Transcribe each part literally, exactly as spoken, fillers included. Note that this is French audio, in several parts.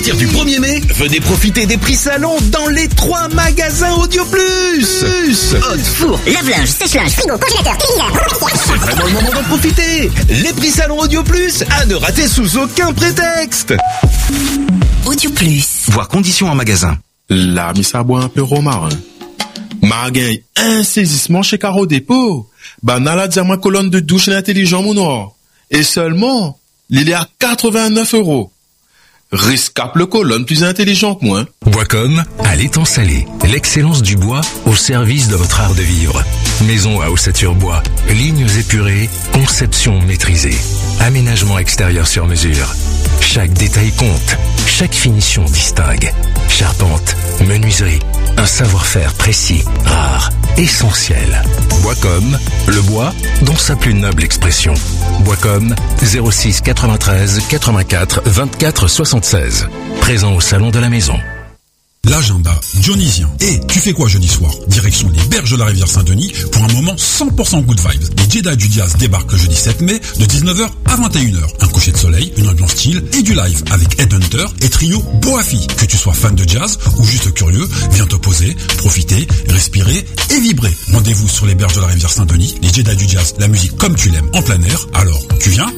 partir du premier mai, venez profiter des prix salon dans les trois magasins Audio Plus. Hot, four, lave-linge, sèche-linge, frigo, congélateur, téléviseur. C'est vraiment le moment d'en profiter. Les prix salon Audio Plus à ne rater sous aucun prétexte. Audio Plus. Voir conditions en magasin. La mise à boire un peu romarin. Margain, un saisissement chez Caro Dépôt. Banala diamant colonne de douche intelligent mon. Et seulement, il est à quatre-vingt-neuf euros. Riscap le colonne plus intelligent que moi. Boiscom à l'étang salé. L'excellence du bois au service de votre art de vivre. Maison à ossature bois, lignes épurées, conception maîtrisée. Aménagement extérieur sur mesure. Chaque détail compte, chaque finition distingue. Charpente, menuiserie, un savoir-faire précis, rare, essentiel. Boiscom, le bois dans sa plus noble expression. Boiscom, zéro six quatre-vingt-treize quatre-vingt-quatre vingt-quatre soixante-seize. Présent au salon de la maison. L'agenda dionysien. Et tu fais quoi jeudi soir? Direction les berges de la rivière Saint-Denis pour un moment cent pour cent good vibes. Les Jedi du Jazz débarquent le jeudi sept mai de dix-neuf heures à vingt et une heures. Un coucher de soleil, une ambiance style et du live avec Headhunter et trio Boafi. Que tu sois fan de jazz ou juste curieux, viens te poser, profiter, respirer et vibrer. Rendez-vous sur les berges de la rivière Saint-Denis. Les Jedi du Jazz, la musique comme tu l'aimes en plein air. Alors, tu viens?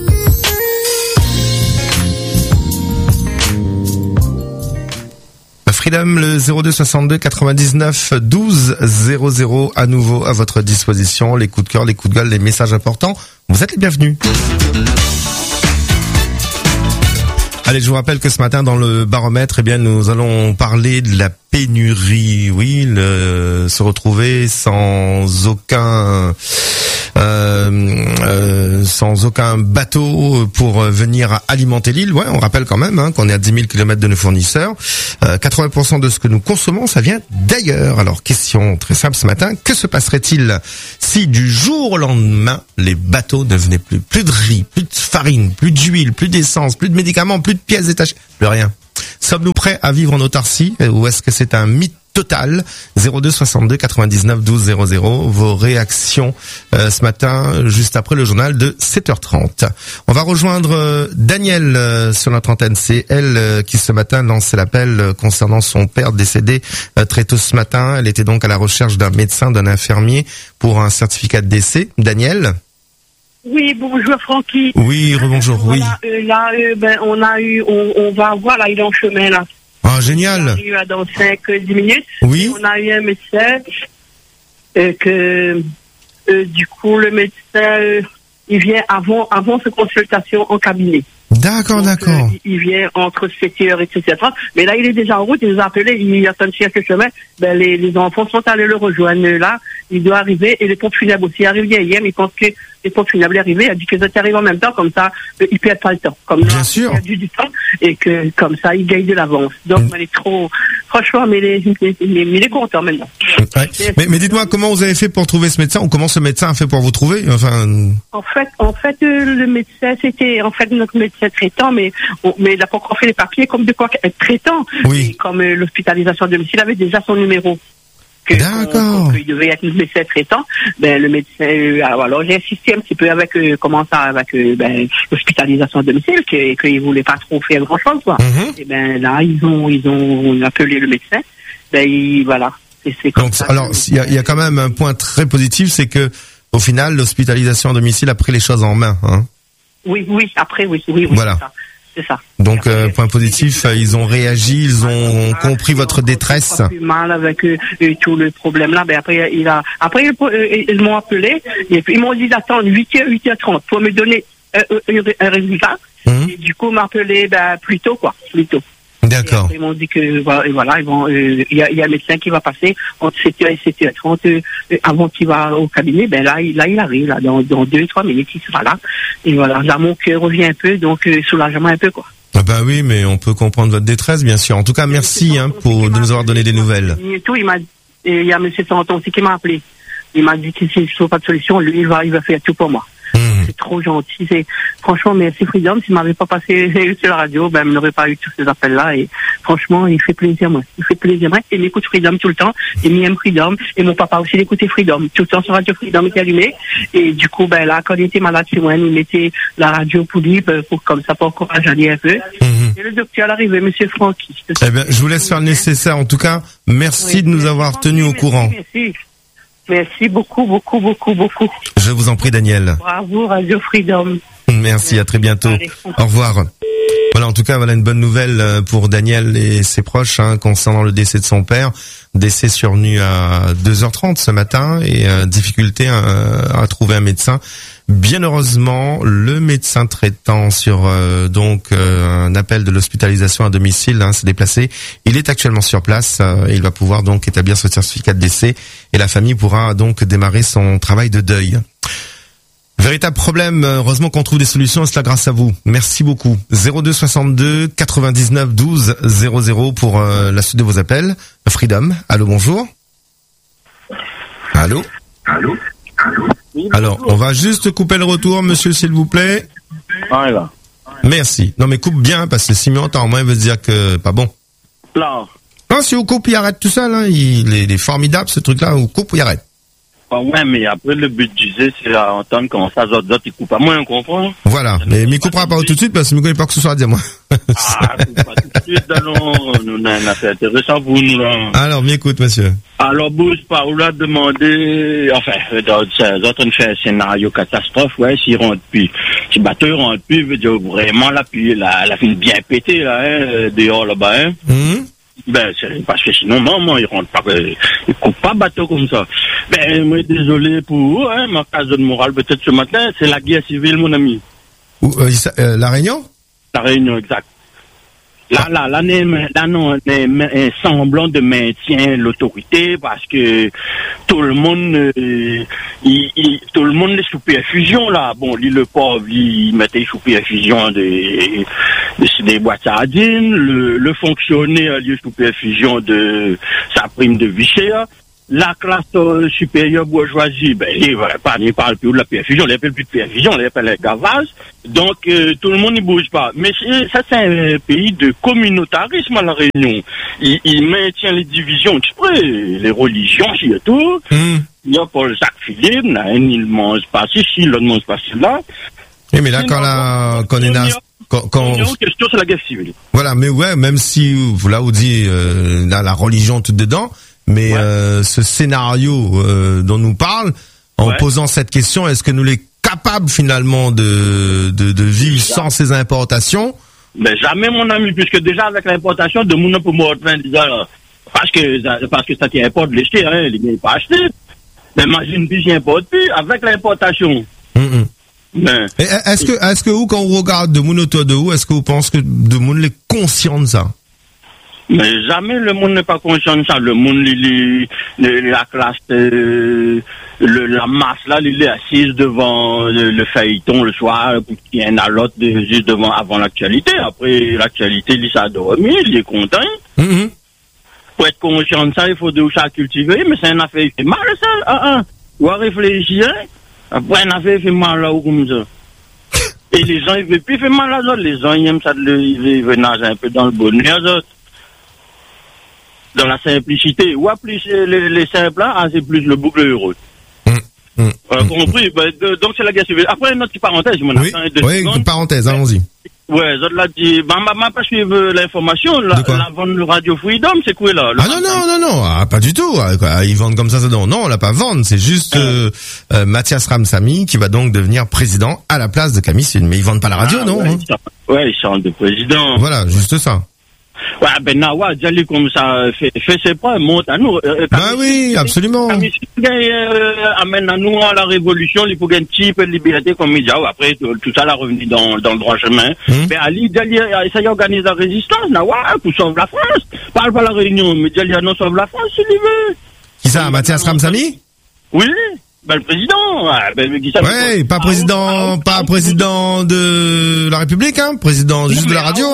Freedom, le zéro deux soixante-deux quatre-vingt-dix-neuf douze zéro zéro à nouveau à votre disposition. Les coups de cœur, les coups de gueule, les messages importants. Vous êtes les bienvenus. Allez, je vous rappelle que ce matin dans le baromètre, eh bien, nous allons parler de la pénurie. Oui, le, se retrouver sans aucun euh, euh, sans aucun bateau pour venir alimenter l'île. Ouais, on rappelle quand même hein, qu'on est à dix mille kilomètres de nos fournisseurs. Euh, quatre-vingts pour cent de ce que nous consommons, ça vient d'ailleurs. Alors, question très simple ce matin, que se passerait-il si du jour au lendemain, les bateaux ne venaient plus? Plus de riz, plus de farine, plus d'huile, plus d'essence, plus de médicaments, plus de pièces détachées, plus rien. Sommes-nous prêts à vivre en autarcie ou est-ce que c'est un mythe total? Zéro deux soixante-deux quatre-vingt-dix-neuf douze zéro zéro. Vos réactions euh, ce matin, juste après le journal de sept heures trente. On va rejoindre euh, Daniel euh, sur notre antenne. C'est elle euh, qui ce matin lance l'appel euh, concernant son père décédé euh, très tôt ce matin. Elle était donc à la recherche d'un médecin, d'un infirmier pour un certificat de décès. Daniel? Oui, bonjour Francky. Oui, rebonjour, voilà, oui. Euh, là, euh, ben, on a eu, on, on va voir, là, il est en chemin, là. Ah, génial. On arrive là dans cinq dix minutes. Oui. On a eu un médecin, euh, que, euh, du coup, le médecin, euh, il vient avant, avant sa consultation en cabinet. D'accord, Donc, d'accord. Euh, il vient entre sept heures et sept heures trente. Mais là, il est déjà en route, il nous a appelé, il attend sur le chemin. Ben, les, les enfants sont allés le rejoindre là. Il doit arriver, et les pompes funèbres aussi arrivent hier, mais il pense que les pompes funèbres sont arrivées. Il a dit que ça arrive en même temps, comme ça, euh, il perd pas le temps. Comme Bien là, sûr. Il a perdu du temps, et que, comme ça, il gagne de l'avance. Donc, mm. il est trop, franchement, mais il est, mais, mais il est content maintenant. Ouais. Mais, mais dites-moi, comment vous avez fait pour trouver ce médecin, ou comment ce médecin a fait pour vous trouver? Enfin. En fait, en fait, euh, le médecin, c'était, en fait, notre médecin traitant, mais, on, mais il a pas encore fait les papiers comme de quoi être traitant. Oui. Et comme euh, l'hospitalisation à domicile, il avait déjà son numéro. Que, D'accord. Il devait être le médecin traitant. Ben, le médecin, euh, alors, alors, j'ai insisté un petit peu avec, euh, comment ça, avec, euh, ben, l'hospitalisation à domicile, que, qu'ils voulaient pas trop faire grand chose, quoi. Mm-hmm. Et ben, là, ils ont, ils ont appelé le médecin. Ben, il, voilà. Et c'est comme Donc, ça. alors, il y a, il y a quand même un point très positif, c'est que, au final, l'hospitalisation à domicile a pris les choses en main, hein. Oui, oui, après, oui, oui, oui. Voilà. C'est ça. C'est ça. Donc, euh, point positif, ils ont réagi, ils ont compris votre détresse. Pas plus mal avec euh, euh, tout le problème là. Ben après, il a, après ils, euh, ils m'ont appelé et puis ils m'ont dit d'attendre huit heures, huit heures trente pour me donner euh, euh, un résultat. Mmh. Et du coup, ils m'ont appelé ben plus tôt quoi, plus tôt. D'accord. Ils m'ont dit que voilà, ils vont, il euh, y, a, y a un médecin qui va passer entre sept heures et sept heures trente euh, avant qu'il va au cabinet. Ben là, il, là, il arrive là dans, dans deux, trois minutes, il sera là. Et voilà, là mon cœur revient un peu, donc euh, soulagement un peu quoi. Ah bah oui, mais on peut comprendre votre détresse, bien sûr. En tout cas, merci hein, pour de nous avoir donné des nouvelles. Et tout, il m'a, il y a M. Santon aussi qui m'a appelé. Il m'a dit que s'il ne trouve pas de solution, lui, il va, il va faire tout pour moi. Mmh. C'est trop gentil. C'est, franchement, merci Freedom. S'il m'avait pas passé sur la radio, ben, il n'aurait pas eu tous ces appels-là. Et franchement, il fait plaisir, moi. Il fait plaisir, moi. Et il écoute Freedom tout le temps. Et il aime Freedom. Et mon papa aussi l'écoutait Freedom. Tout le temps sur Radio Freedom était allumé. Et du coup, ben, là, quand il était malade chez moi, il mettait la radio pour lui, pour, comme ça, pour encourager à lire un peu. Mm-hmm. Et le docteur est arrivé, monsieur Francky. Eh bien, je vous laisse faire le nécessaire. En tout cas, merci oui, de nous avoir tenus au courant. Merci. Merci beaucoup, beaucoup, beaucoup, beaucoup. Je vous en prie, Daniel. Bravo, Radio Freedom. Merci, à très bientôt. Allez. Au revoir. Voilà, en tout cas, voilà une bonne nouvelle pour Daniel et ses proches hein, concernant le décès de son père. Décès survenu à deux heures trente ce matin et euh, difficulté à, à trouver un médecin. Bien heureusement, le médecin traitant sur euh, donc euh, un appel de l'hospitalisation à domicile hein, s'est déplacé. Il est actuellement sur place euh, et il va pouvoir donc établir ce certificat de décès et la famille pourra donc démarrer son travail de deuil. Véritable problème, heureusement qu'on trouve des solutions et cela grâce à vous. Merci beaucoup. zéro deux soixante-deux quatre-vingt-dix-neuf douze zéro zéro pour euh, la suite de vos appels. Freedom, allô, bonjour. Allô. Allô. Allô. Alors, on va juste couper le retour, monsieur, s'il vous plaît. Ah, là. Merci. Non, mais coupe bien, parce que si m'entend, moi, il veut dire que pas bon. Là. Non, si on coupe, il arrête tout seul, hein. Il est, il est formidable, ce truc-là, on coupe, il arrête. Ah ouais, mais après, le but du jeu, c'est à entendre comment ça, d'autres, d'autres, ils coupent à moi, on comprend. Voilà. Mais, il coupera pas tout de suite, parce que je ne connais pas que ce soit à dire, moi. Ah, coupe pas tout de suite, alors, nous, on a un affaire intéressante pour nous, là. Alors, m'écoute, monsieur. Alors, bouge pas, on l'a demandé, enfin, les autres, on fait un scénario catastrophe, ouais, s'ils rentrent plus, si bateau rentre plus, veut dire vraiment, là, puis, la, la fin bien pété, là, hein, dehors, là-bas, hein. Mm-hmm. Ben, c'est parce que sinon, maman, ils rentrent pas, ils coupent pas bateau comme ça. Ben, moi, désolé pour, hein, ma case de morale, peut-être ce matin, c'est la guerre civile, mon ami. Où, euh, euh, la Réunion? La Réunion, exact. Là, là, là, là, non, un semblant de maintien l'autorité parce que tout le monde, euh, il, il, tout le monde est sous perfusion, là. Bon, lui, le pauvre, il mettait sous perfusion des, des, des boîtes sardines. Le, le fonctionnaire, lui, sous perfusion de sa prime de vie chère. La classe euh, supérieure bourgeoisie, ben, il ne parle plus de la perfusion, il n'appelle plus de perfusion, il appelle le gavage. Donc, euh, tout le monde ne bouge pas. Mais ça, c'est un pays de communautarisme à La Réunion. Il, il maintient les divisions exprès, les religions, et tout. Mm. Il y a Paul Jacques-Philippe, il ne mange pas ici, l'autre ne mange pas là. Oui, mais là, quand la, quand on est quand, quand... une question, c'est la guerre civile. Voilà, mais ouais, même si, là, on dit, euh, là, la religion tout dedans, mais ouais. euh, ce scénario euh, dont nous parle, en ouais. posant cette question, est-ce que nous sommes capables finalement de, de, de vivre déjà. Sans ces importations? Mais jamais, mon ami, puisque déjà avec l'importation, de mon pour moi, parce que parce que ça qui importe l'acheter, hein, il n'est pas acheté. Mais imagine, puis j'y importe plus avec l'importation. Mm-hmm. Mais, est-ce que est-ce que vous, quand vous regardez de mon autour de vous, est-ce que vous pensez que de monde est conscient de ça? Mais jamais le monde n'est pas conscient de ça. Le monde, il est, la classe, euh, le, la masse là, il est assise devant le, le feuilleton le soir, qui est à l'autre, juste devant, avant l'actualité. Après, l'actualité, il s'est dormi, il est content. Mm-hmm. Pour être conscient de ça, il faut de ça cultiver, mais c'est un affaire qui fait mal, ça. Ah, ah. On va réfléchir, hein. Après, un affaire qui fait mal là, ou comme ça. Et les gens, ils veulent plus faire mal à eux. Les gens, ils aiment ça, ils veulent nager un peu dans le bonheur, eux. Dans la simplicité. Ou plus les, les simples, ah, c'est plus le boucle heureux. Mmh, mmh, euh, compris. Mmh. Ben, de, donc c'est la guerre civile. Après, une autre parenthèse, je m'en oui, oui, une parenthèse, allons-y. Ouais, je l'ai dit, bah, ma, ma, pas suivre l'information, la, la vente de Radio Freedom, c'est quoi, là? Ah, non, non, non, non, ah, pas du tout. Ah, quoi, ils vendent comme ça, ça, non. Non, on l'a pas vendre. C'est juste, euh, euh, Mathias Ramsamy qui va donc devenir président à la place de Camille Sud. Mais ils vendent pas la radio, ah, non? Ouais, hein. ils ouais, ils sont de président. Voilà, juste ça. Ouais, ben, Nawa, Djali, comme ça, fait, fait ses preuves, monte à nous. Euh, bah oui, absolument. Camille euh, amène à nous à la révolution, il faut gagner un petit peu de liberté, comme il dit, après, tout, tout ça, l'a revenu dans, dans le droit chemin. Hum. Mais Ali, Djali, ça y organise la résistance, Nawa, pour sauver la France. Parle pas la Réunion, mais Djali, non, sauve la France, s'il veut. Qui ça, Mathias Ramsamy? Oui. Ben, le président, ben, qui ça? Ouais, pas président, pas président de la République, hein, président juste de la radio, hein.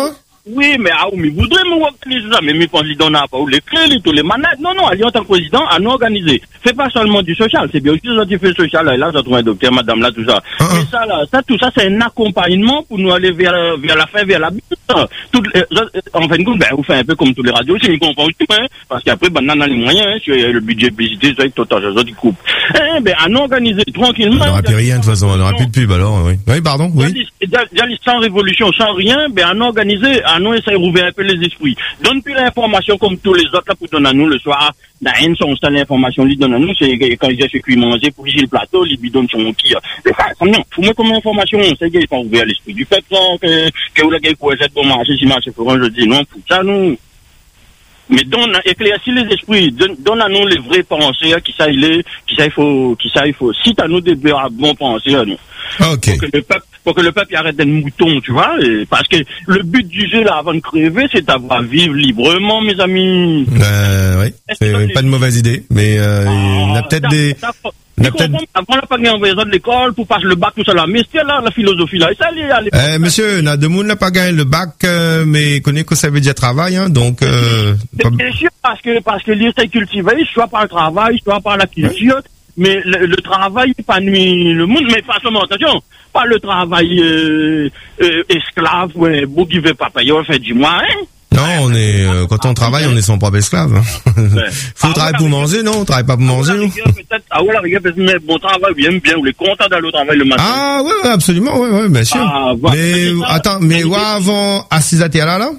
Oui, mais ah, mais voudrait me organiser ça, mais mes présidents n'a pas ou les clés, les, tous les manettes. Non, non, en tant que président, à nous organiser. Fais pas seulement du social, c'est bien aussi ça qui fait social, là, là, j'ai trouvé un docteur, madame, là, tout ça. Uh-huh. Mais ça, là, ça, tout ça, c'est un accompagnement pour nous aller vers, vers la fin, vers la but. Toutes les, en fin de compte, ben, vous faites un peu comme tous les radios, c'est une compréhension, hein, parce qu'après, ben, on a les moyens, hein, sur le budget publicité, c'est total, c'est ça qui coupe. Eh, ben, à nous organiser, tranquillement. On n'aura plus rien, de toute façon, on n'aura plus de pub, alors, oui. Oui, pardon, oui. Sans révolution, sans rien, ben, à nous organiser, à nous essayer d'ouvrir un peu les esprits. Donne plus l'information comme tous les autres là pour donner à nous le soir. Dans une son style l'information lui donne à nous, c'est quand il a ce qu'il manger pour le plateau, il lui donne son qui. Mais ça, ça non. Faut moi comme information, c'est qu'il faut ouvrir l'esprit du peuple, que, que vous l'avez quoi, cette bon marché, si marché pour un, je dis non, pour ça, nous. Mais donne, éclaircis les esprits, donne, donne à nous les vraies pensées, qui ça il est, qui ça il faut, qui ça il faut. Si t'as nous des bons pensées à nous. Ok. Pour que le peuple, pour que le peuple arrête d'être mouton, tu vois, et parce que le but du jeu, là, avant de crever, c'est d'avoir à vivre librement, mes amis. Euh, oui. C'est pas une mauvaise idée, mais, euh, ah, il y a peut-être des, il y a peut-être... Avant, on n'a pas gagné en de l'école pour passer le bac, tout ça là. Mais c'est là, la philosophie là. Et ça, allez, eh, monsieur, on a deux monde n'a pas gagné le bac, euh, mais connaît que ça veut dire travail, hein, donc, euh. C'est bien sûr, parce que, parce que l'île s'est cultivée, soit par le travail, soit par la culture. Ouais. Mais le, le travail épanouit le monde, mais pas seulement, attention, pas le travail euh, euh, esclave, ouais, beau qui veut pas payer, on fait du mois, hein. Non, on est, euh, quand on travaille, on est son propre esclave. Ouais. Faut ah, travailler pour manger, non? On travaille pas pour manger, non? Ah ouais, la rigueur, mais bon travail, bien, bien, on est content d'aller au travail le matin. Ah ouais, ouais, absolument, ouais, ouais, bien sûr. Ah, voilà, mais, attends, mais ouais, avant, assise à terre là, là?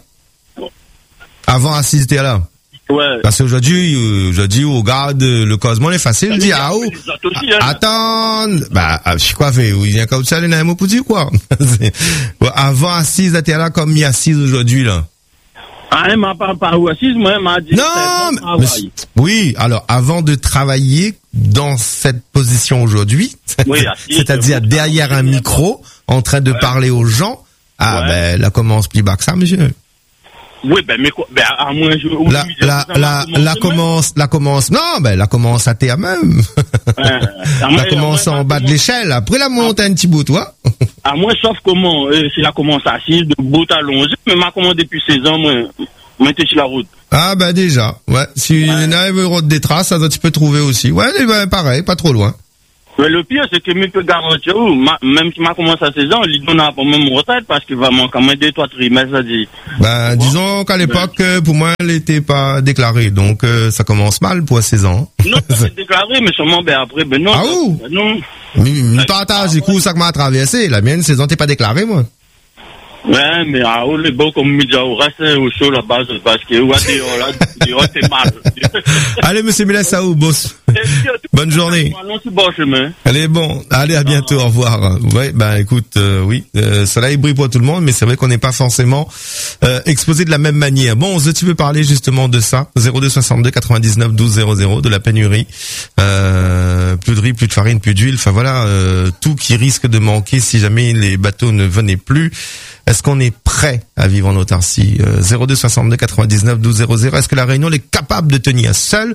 Avant, assise à terre là? Ouais. Parce qu'aujourd'hui, aujourd'hui, au garde, le cosmos est facile, il dit, ah, oh, attends, bah, je sais quoi, fait, il y a un ça, il y a un mot pour dire quoi. Avant, assise à terre là, comme il y a assise aujourd'hui, là. Ah, elle m'a pas parlé assise, moi, elle m'a dit. Non, mais, oui, alors, avant de travailler dans cette position aujourd'hui, oui, c'est-à-dire derrière un micro, en train de ouais. parler aux gens, ah, ouais. ben, là commence plus bas que ça, monsieur. Oui, ben, mais quoi, ben, à moins, je, la, la, la, la commence, la commence, non, ben, la commence à terre même. Ouais, la commence en bas de l'échelle, après la monte un petit bout, toi. À moi, sauf comment, euh, c'est la commence assise, de bout à allongé, mais m'a commandé depuis seize ans, moi, moi, t'es sur la route. Ah, ben, déjà, ouais. Si ouais. il y a une route des traces, ça, tu peux trouver aussi. Ouais, ben, pareil, pas trop loin. Mais le pire, c'est que je peux garantir, même si m'a commencé à seize ans, il donne pas même retraite parce qu'il va manquer même deux, trois trimestres, ça dit. Ben, bon. Disons qu'à l'époque, ben. pour moi, elle n'était pas déclarée, donc, euh, ça commence mal pour seize ans. Non, c'est déclaré, mais seulement, ben, après, ben, non. Ah, où? Ben, non. Mais, mais partage, du coup, ça que m'a traversé. La mienne, seize ans, t'es pas déclaré, moi. Ouais, mais à haut, les beaux comme média, au reste, au chaud, la base, parce que, ouais, là, t'es mal. Allez, monsieur Milasaou, boss. Bonne journée. Allez, bon. Allez, à bientôt. Au revoir. Ouais, ben, écoute, euh, oui, euh, soleil brille pour tout le monde, mais c'est vrai qu'on n'est pas forcément, euh, exposé de la même manière. Bon, tu veux parler justement de ça? zéro deux soixante-deux quatre-vingt-dix-neuf douze zéro zéro, de la pénurie, euh, plus de riz, plus de farine, plus d'huile. Enfin, voilà, euh, tout qui risque de manquer si jamais les bateaux ne venaient plus. Est-ce qu'on est prêt à vivre en autarcie? euh, zéro deux soixante-deux quatre-vingt-dix-neuf douze zéro zéro. Est-ce que la Réunion est capable de tenir seule,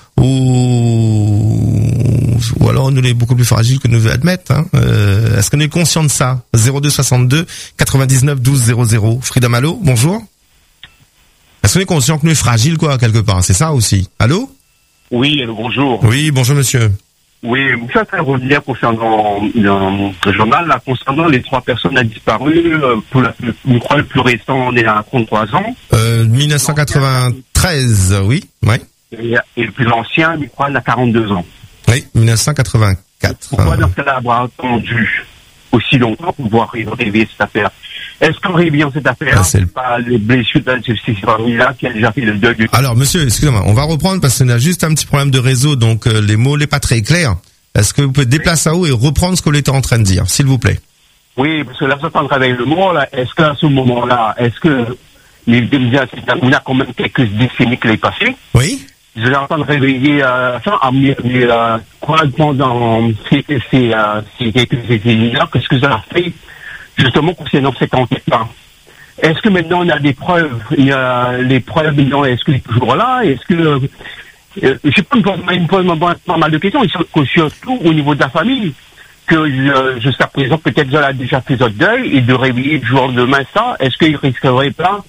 ou ou alors nous est beaucoup plus fragile que nous veut admettre, hein? euh, Est-ce qu'on est conscient de ça? zéro deux soixante-deux quatre-vingt-dix-neuf douze zéro zéro. Frida Malo, bonjour. Est-ce qu'on est conscient que nous est fragile, quoi, quelque part? C'est ça aussi. Allô? Oui, allô, bonjour. Oui, bonjour monsieur. Oui, ça fait revenir concernant le journal, là, concernant les trois personnes à disparu, euh, pour la, je crois le plus récent, on est à trente-trois ans. Euh, dix-neuf cent quatre-vingt-treize, oui, oui. Et, et le plus ancien, je crois, il a quarante-deux ans. Oui, dix-neuf cent quatre-vingt-quatre. Pourquoi dans ce cas-là avoir attendu aussi longtemps pour pouvoir rêver cette affaire? Est-ce qu'on revient cette affaire? Ah, c'est le... pas les blessures de ces familles-là qui a déjà fait le deuil. Alors, monsieur, excusez-moi, on va reprendre parce qu'on a juste un petit problème de réseau, donc euh, les mots n'est pas très clairs. Est-ce que vous pouvez déplacer à haut et reprendre ce que l'on était en train de dire, s'il vous plaît? Oui, parce que là, vous êtes en train avec le mot, là. Est-ce qu'à ce moment-là, est-ce que les on a quand même quelques décennies qui l'est passé? Oui. Je vais entendre réveiller euh, ça, mais euh, quoi pendant ces, ces, euh, ces quelques décennies-là, qu'est-ce que ça a fait justement concernant cette enquête-là? Est-ce que maintenant on a des preuves? Il y a les preuves maintenant, est-ce qu'il est toujours là? Est-ce que euh, je sais pas, il me pose pas mal de questions, surtout au niveau de la famille. que euh, jusqu'à présent, peut-être elle a déjà fait votre deuil, et de réveiller du jour au lendemain ça, est-ce qu'il risquerait pas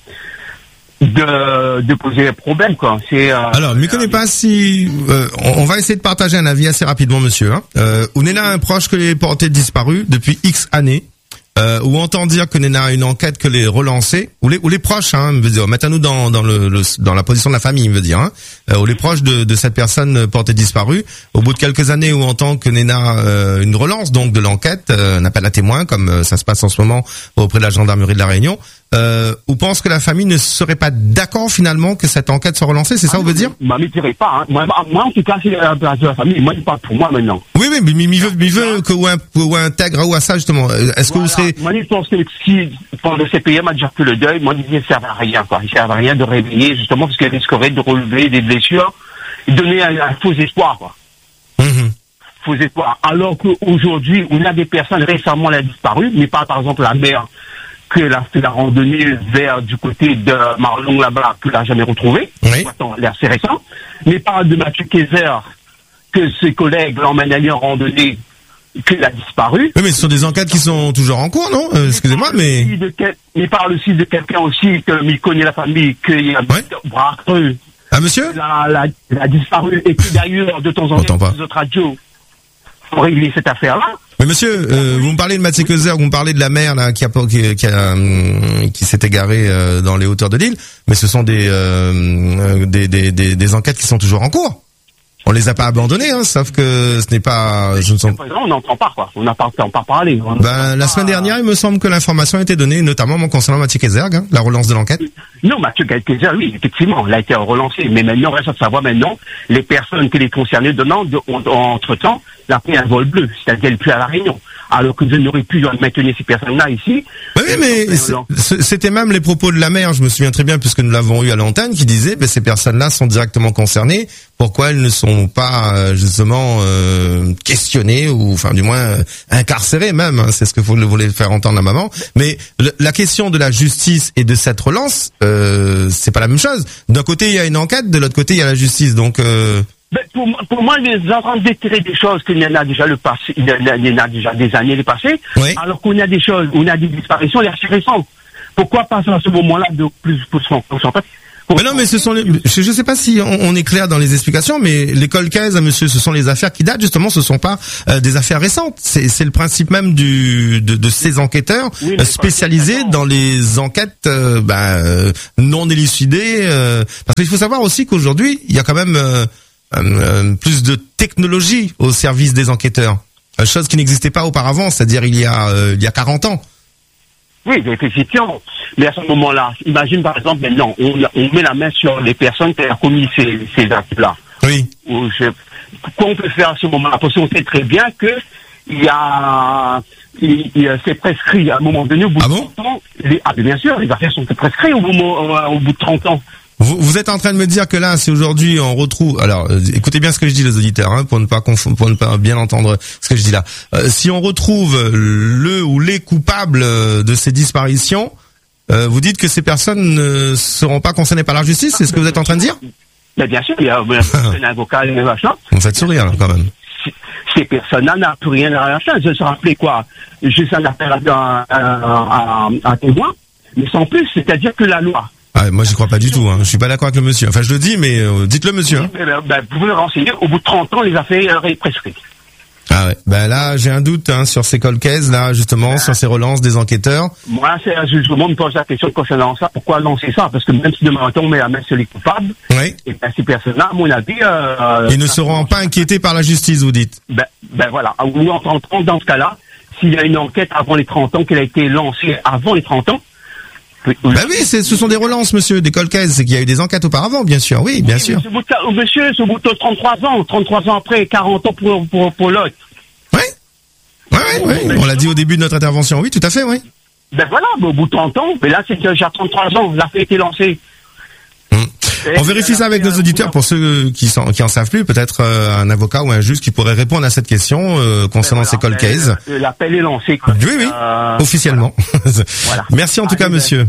de, de poser un problème, quoi? C'est, euh, Alors, je ne connais pas si... Euh, on, on va essayer de partager un avis assez rapidement, monsieur. Hein. Euh, où Néna a un proche que les porté disparu depuis X années. Euh, ou entend dire que Néna a une enquête que les relancer, ou les ou les proches, hein, veut dire, mettez-nous dans dans le, le dans la position de la famille, veut dire, hein, euh, ou les proches de de cette personne portée disparue, au bout de quelques années où on entend que Néna euh, une relance donc de l'enquête, euh, un appel à témoins comme euh, ça se passe en ce moment auprès de la gendarmerie de la Réunion, euh, ou pense que la famille ne serait pas d'accord finalement que cette enquête soit relancée, c'est ça, ah, vous veut dire? Moi, je ne pas. Hein. Moi, moi, en tout cas, c'est la, la famille. Moi, il parle pour moi maintenant. Oui, oui, mais il veut, il veut que ou, un, ou intègre ou à ça justement. Est-ce voilà. que vous serez... Moi, je pense que si pour le C P M a déjà fait le deuil, moi, je dis, ça ne sert à rien, quoi. Il ne sert à rien de réveiller, justement, parce qu'il risquerait de relever des blessures et donner un, un faux espoir, quoi. Mm-hmm. Faux espoir. Alors qu'aujourd'hui, on a des personnes récemment là, disparues, mais pas, par exemple, la mère que a fait la randonnée vers du côté de Marlon là-bas, que l'a jamais retrouvé. Oui. Attends, l'air c'est récent. Mais pas de Mathieu Kayser, que ses collègues l'emmènent aller en randonnée, qu'il a disparu. Oui, mais ce sont des enquêtes qui sont toujours en cours, non? euh, Excusez-moi, mais... Quel... Mais parle aussi de quelqu'un aussi, que il connaît la famille, qu'il y a ouais. bras creux. Ah, monsieur? La, la, la disparu, et qui d'ailleurs, de temps en temps, dans les autres radios, pour régler cette affaire-là. Mais monsieur, euh, vous me parlez de Mathieu Kayser, vous me parlez de la mère là qui a qui, qui, a, hum, qui s'est égarée euh, dans les hauteurs de l'île, mais ce sont des, euh, des, des des des enquêtes qui sont toujours en cours. On les a pas abandonnées, hein, sauf que ce n'est pas. Je ne sens... On n'entend pas quoi. On n'a pas pas parlé. Ben la semaine dernière, il me semble que l'information a été donnée, notamment concernant Mathieu Kayser, hein, la relance de l'enquête. Non, Mathieu Kayser, oui, effectivement, il a été relancé. Mais maintenant, reste à savoir maintenant les personnes qui les concernées donnant entre temps la pris un vol bleu, c'est-à-dire elle plus à la Réunion. Alors que je n'aurais pu maintenir ces personnes-là ici. Oui, mais c'était même les propos de la mère, je me souviens très bien, puisque nous l'avons eu à l'antenne, qui disait, ben, ces personnes-là sont directement concernées. Pourquoi elles ne sont pas justement euh, questionnées ou, enfin, du moins euh, incarcérées même. Hein, c'est ce que vous voulez faire entendre la maman. Mais le, la question de la justice et de cette relance, euh, c'est pas la même chose. D'un côté, il y a une enquête, de l'autre côté, il y a la justice. Donc euh, Ben, pour, pour moi, les en train de déterrer des choses qu'il y en a déjà le passé, il y en a déjà des années le passé, oui. Alors qu'on a des choses, on a des disparitions les assez récentes. Pourquoi pas à ce moment-là de plus pour cent Mais non, mais ce sont les, je, je sais pas si on, on est clair dans les explications, mais les colcaises, monsieur, ce sont les affaires qui datent, justement, ce sont pas euh, des affaires récentes. C'est, c'est le principe même du, de, de ces enquêteurs oui, euh, spécialisés dans les enquêtes euh, bah, euh, non élucidées. Euh, parce qu'il faut savoir aussi qu'aujourd'hui, il y a quand même euh, euh, plus de technologie au service des enquêteurs, euh, chose qui n'existait pas auparavant, c'est-à-dire il y a euh, il y a quarante ans. Oui, effectivement. Mais à ce moment-là, imagine par exemple maintenant, on, on met la main sur les personnes qui ont commis ces, ces actes-là. Oui. Ou je, quoi on peut faire à ce moment-là? Parce qu'on sait très bien que il y a, il, il, c'est prescrit à un moment donné, au bout ah de bon trente ans. Les, ah, bien sûr, les affaires sont prescrites au, au, au bout de trente ans. Vous, vous êtes en train de me dire que là, si aujourd'hui on retrouve, alors euh, écoutez bien ce que je dis les auditeurs, hein, pour ne pas confondre, pour ne pas bien entendre ce que je dis là. Euh, si on retrouve le ou les coupables de ces disparitions, euh, vous dites que ces personnes ne seront pas concernées par la justice, c'est ce que vous êtes en train de dire? Mais bien sûr, il y a un avocat et machin. Vous me faites sourire là, quand même. Ces personnes-là n'ont plus rien à faire. Je se rappelais quoi? Juste un appel à un témoin, mais sans plus, c'est-à-dire que la loi. Ah, moi, je crois pas du tout. Hein. Je suis pas d'accord avec le monsieur. Enfin, je le dis, mais euh, dites-le, monsieur. Hein. Ben, ben, vous pouvez le renseigner. Au bout de trente ans, les affaires euh, prescrites. Ah ouais. Ben là, j'ai un doute hein, sur ces cold cases, là, justement, ben, sur ces relances des enquêteurs. Moi, c'est justement me pose la question concernant ça. Pourquoi lancer ça? Parce que même si demain matin on met la main sur les coupables, oui. Et ben, ces personnes-là, à mon avis, euh, ils ne seront pas inquiétés par la justice, vous dites. Ben, ben voilà. Ou en trente ans, dans ce cas-là, s'il y a une enquête avant les trente ans, qu'elle a été lancée avant les trente ans. Ben oui, c'est, ce sont des relances, monsieur, des cold cases. C'est qu'il y a eu des enquêtes auparavant, bien sûr. Oui, bien oui, sûr. Ce bout de, monsieur, ce bout de trente-trois ans, trente-trois ans après, quarante ans pour, pour, pour l'autre. Oui. Oui, oui, oui. Ben, on l'a dit au début de notre intervention. Oui, tout à fait, oui. Ben voilà, au bout de trente ans, mais là, c'est que j'ai trente-trois ans, l'affaire a été lancée. Hum. On vérifie ça avec nos auditeurs pour ceux qui, sont, qui en savent plus, peut-être euh, un avocat ou un juge qui pourrait répondre à cette question euh, concernant ben voilà, ces cold cases. L'appel est lancé. Quoi. Oui, oui, euh, officiellement. Voilà. Merci en tout Allez, cas, ben. monsieur.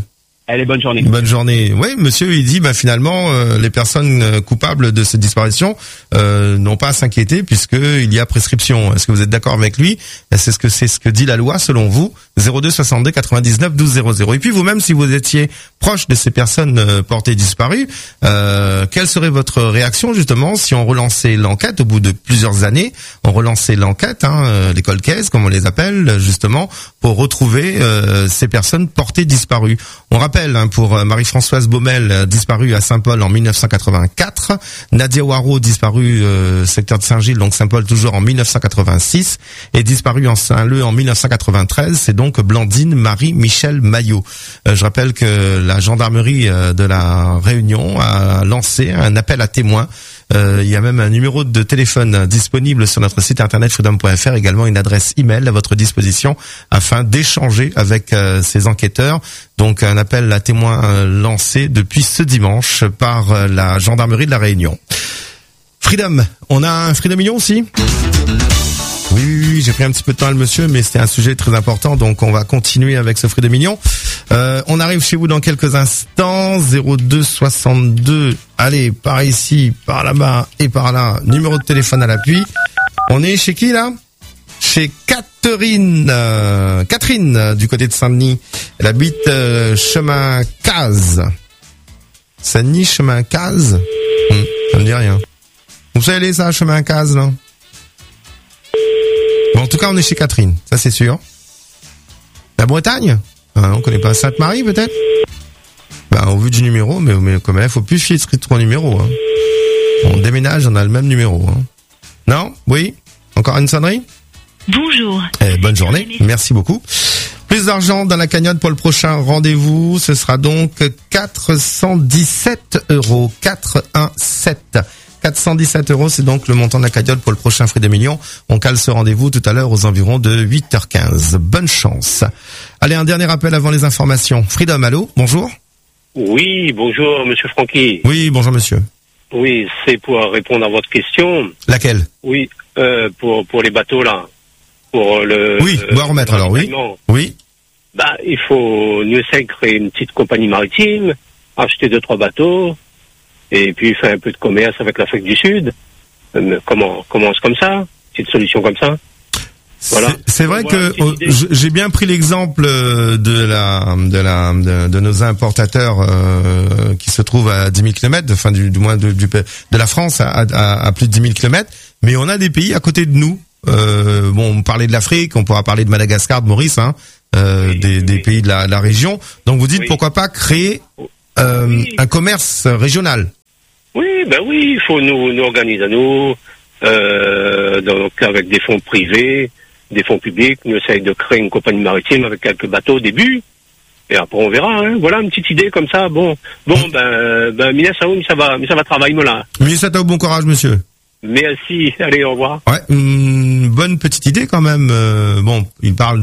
Allez, bonne journée. Bonne journée. Oui, monsieur, il dit, bah finalement, euh, les personnes euh, coupables de cette disparition euh, n'ont pas à s'inquiéter puisque il y a prescription. Est-ce que vous êtes d'accord avec lui? C'est ce que c'est ce que dit la loi selon vous. zéro deux soixante-deux quatre-vingt-dix-neuf douze zéro zéro. Et puis vous-même, si vous étiez proche de ces personnes euh, portées disparues, euh, quelle serait votre réaction justement si on relançait l'enquête au bout de plusieurs années, on relançait l'enquête, hein, euh, les cold cases comme on les appelle, justement pour retrouver euh, ces personnes portées disparues. On rappelle hein, pour Marie-Françoise Baumel, euh, disparue à Saint-Paul en mille neuf cent quatre-vingt-quatre, Nadia Waro, disparue euh, secteur de Saint-Gilles, donc Saint-Paul toujours en mille neuf cent quatre-vingt-six, et disparue en Saint-Leu en mille neuf cent quatre-vingt-treize, c'est donc Blandine Marie-Michel Maillot. Euh, je rappelle que la gendarmerie euh, de la Réunion a lancé un appel à témoins. Euh, il y a même un numéro de téléphone disponible sur notre site internet freedom point f r, également une adresse email à votre disposition afin d'échanger avec euh, ces enquêteurs. Donc un appel à témoins euh, lancé depuis ce dimanche par euh, la gendarmerie de la Réunion. Freedom, on a un Freedom Million aussi ? Oui, oui, oui, j'ai pris un petit peu de temps le monsieur, mais c'était un sujet très important, donc on va continuer avec ce Freedom Million. Euh, on arrive chez vous dans quelques instants, zéro deux soixante-deux, allez, par ici, par là-bas et par là, numéro de téléphone à l'appui. On est chez qui là ? Chez Catherine, euh, Catherine, euh, du côté de Saint-Denis. Elle habite euh, chemin Caz. Saint-Denis, chemin Caz hum, ça me dit rien. Vous savez aller ça, chemin Caz là ? Bon, en tout cas, on est chez Catherine, ça c'est sûr. La Bretagne ? Ah, on connaît pas Sainte-Marie peut-être ? Ben, au vu du numéro, mais, mais comme il faut plus fier de trois numéros. Hein. On déménage, on a le même numéro. Hein. Non ? Oui ? Encore une sonnerie ? Bonjour. Eh, bonne journée, merci beaucoup. Plus d'argent dans la cagnotte pour le prochain rendez-vous, ce sera donc quatre cent dix-sept euros. quatre cent dix-sept. quatre cent dix-sept euros, c'est donc le montant de la cagnotte pour le prochain Freedom Million. On cale ce rendez-vous tout à l'heure aux environs de huit heures quinze. Bonne chance. Allez, un dernier appel avant les informations. Freedom, allô, bonjour. Oui, bonjour, monsieur Francky. Oui, bonjour, monsieur. Oui, c'est pour répondre à votre question. Laquelle ? Oui, euh, pour pour les bateaux là, pour le. Oui, euh, boire remettre alors, oui. Oui. Bah, il faut mieux c'est créer une petite compagnie maritime, acheter deux trois bateaux, et puis faire un peu de commerce avec l'Afrique du Sud. Euh, comment commence comme ça, petite solution comme ça. Voilà. C'est, c'est vrai voilà, que euh, j'ai bien pris l'exemple de la de la de, de nos importateurs euh, qui se trouvent à dix mille kilomètres, enfin du, du moins de, du, de la France à, à, à plus de dix mille kilomètres, mais on a des pays à côté de nous. Euh, bon, on parlait de l'Afrique, on pourra parler de Madagascar, de Maurice, hein, euh, oui, des, oui. des pays de la, de la région. Donc vous dites oui. pourquoi pas créer euh, oui. un commerce régional. Oui, ben oui, il faut nous, nous organiser nous, euh, donc avec des fonds privés, des fonds publics, nous essayons de créer une compagnie maritime avec quelques bateaux au début, et après on verra, hein. Voilà une petite idée comme ça, bon, bon, ben, ben, Mina Saoum, ça va, mais ça va travailler, là. Mina Saoum, bon courage, monsieur. Merci, allez, au revoir. Ouais, une bonne petite idée quand même, euh, bon, il parle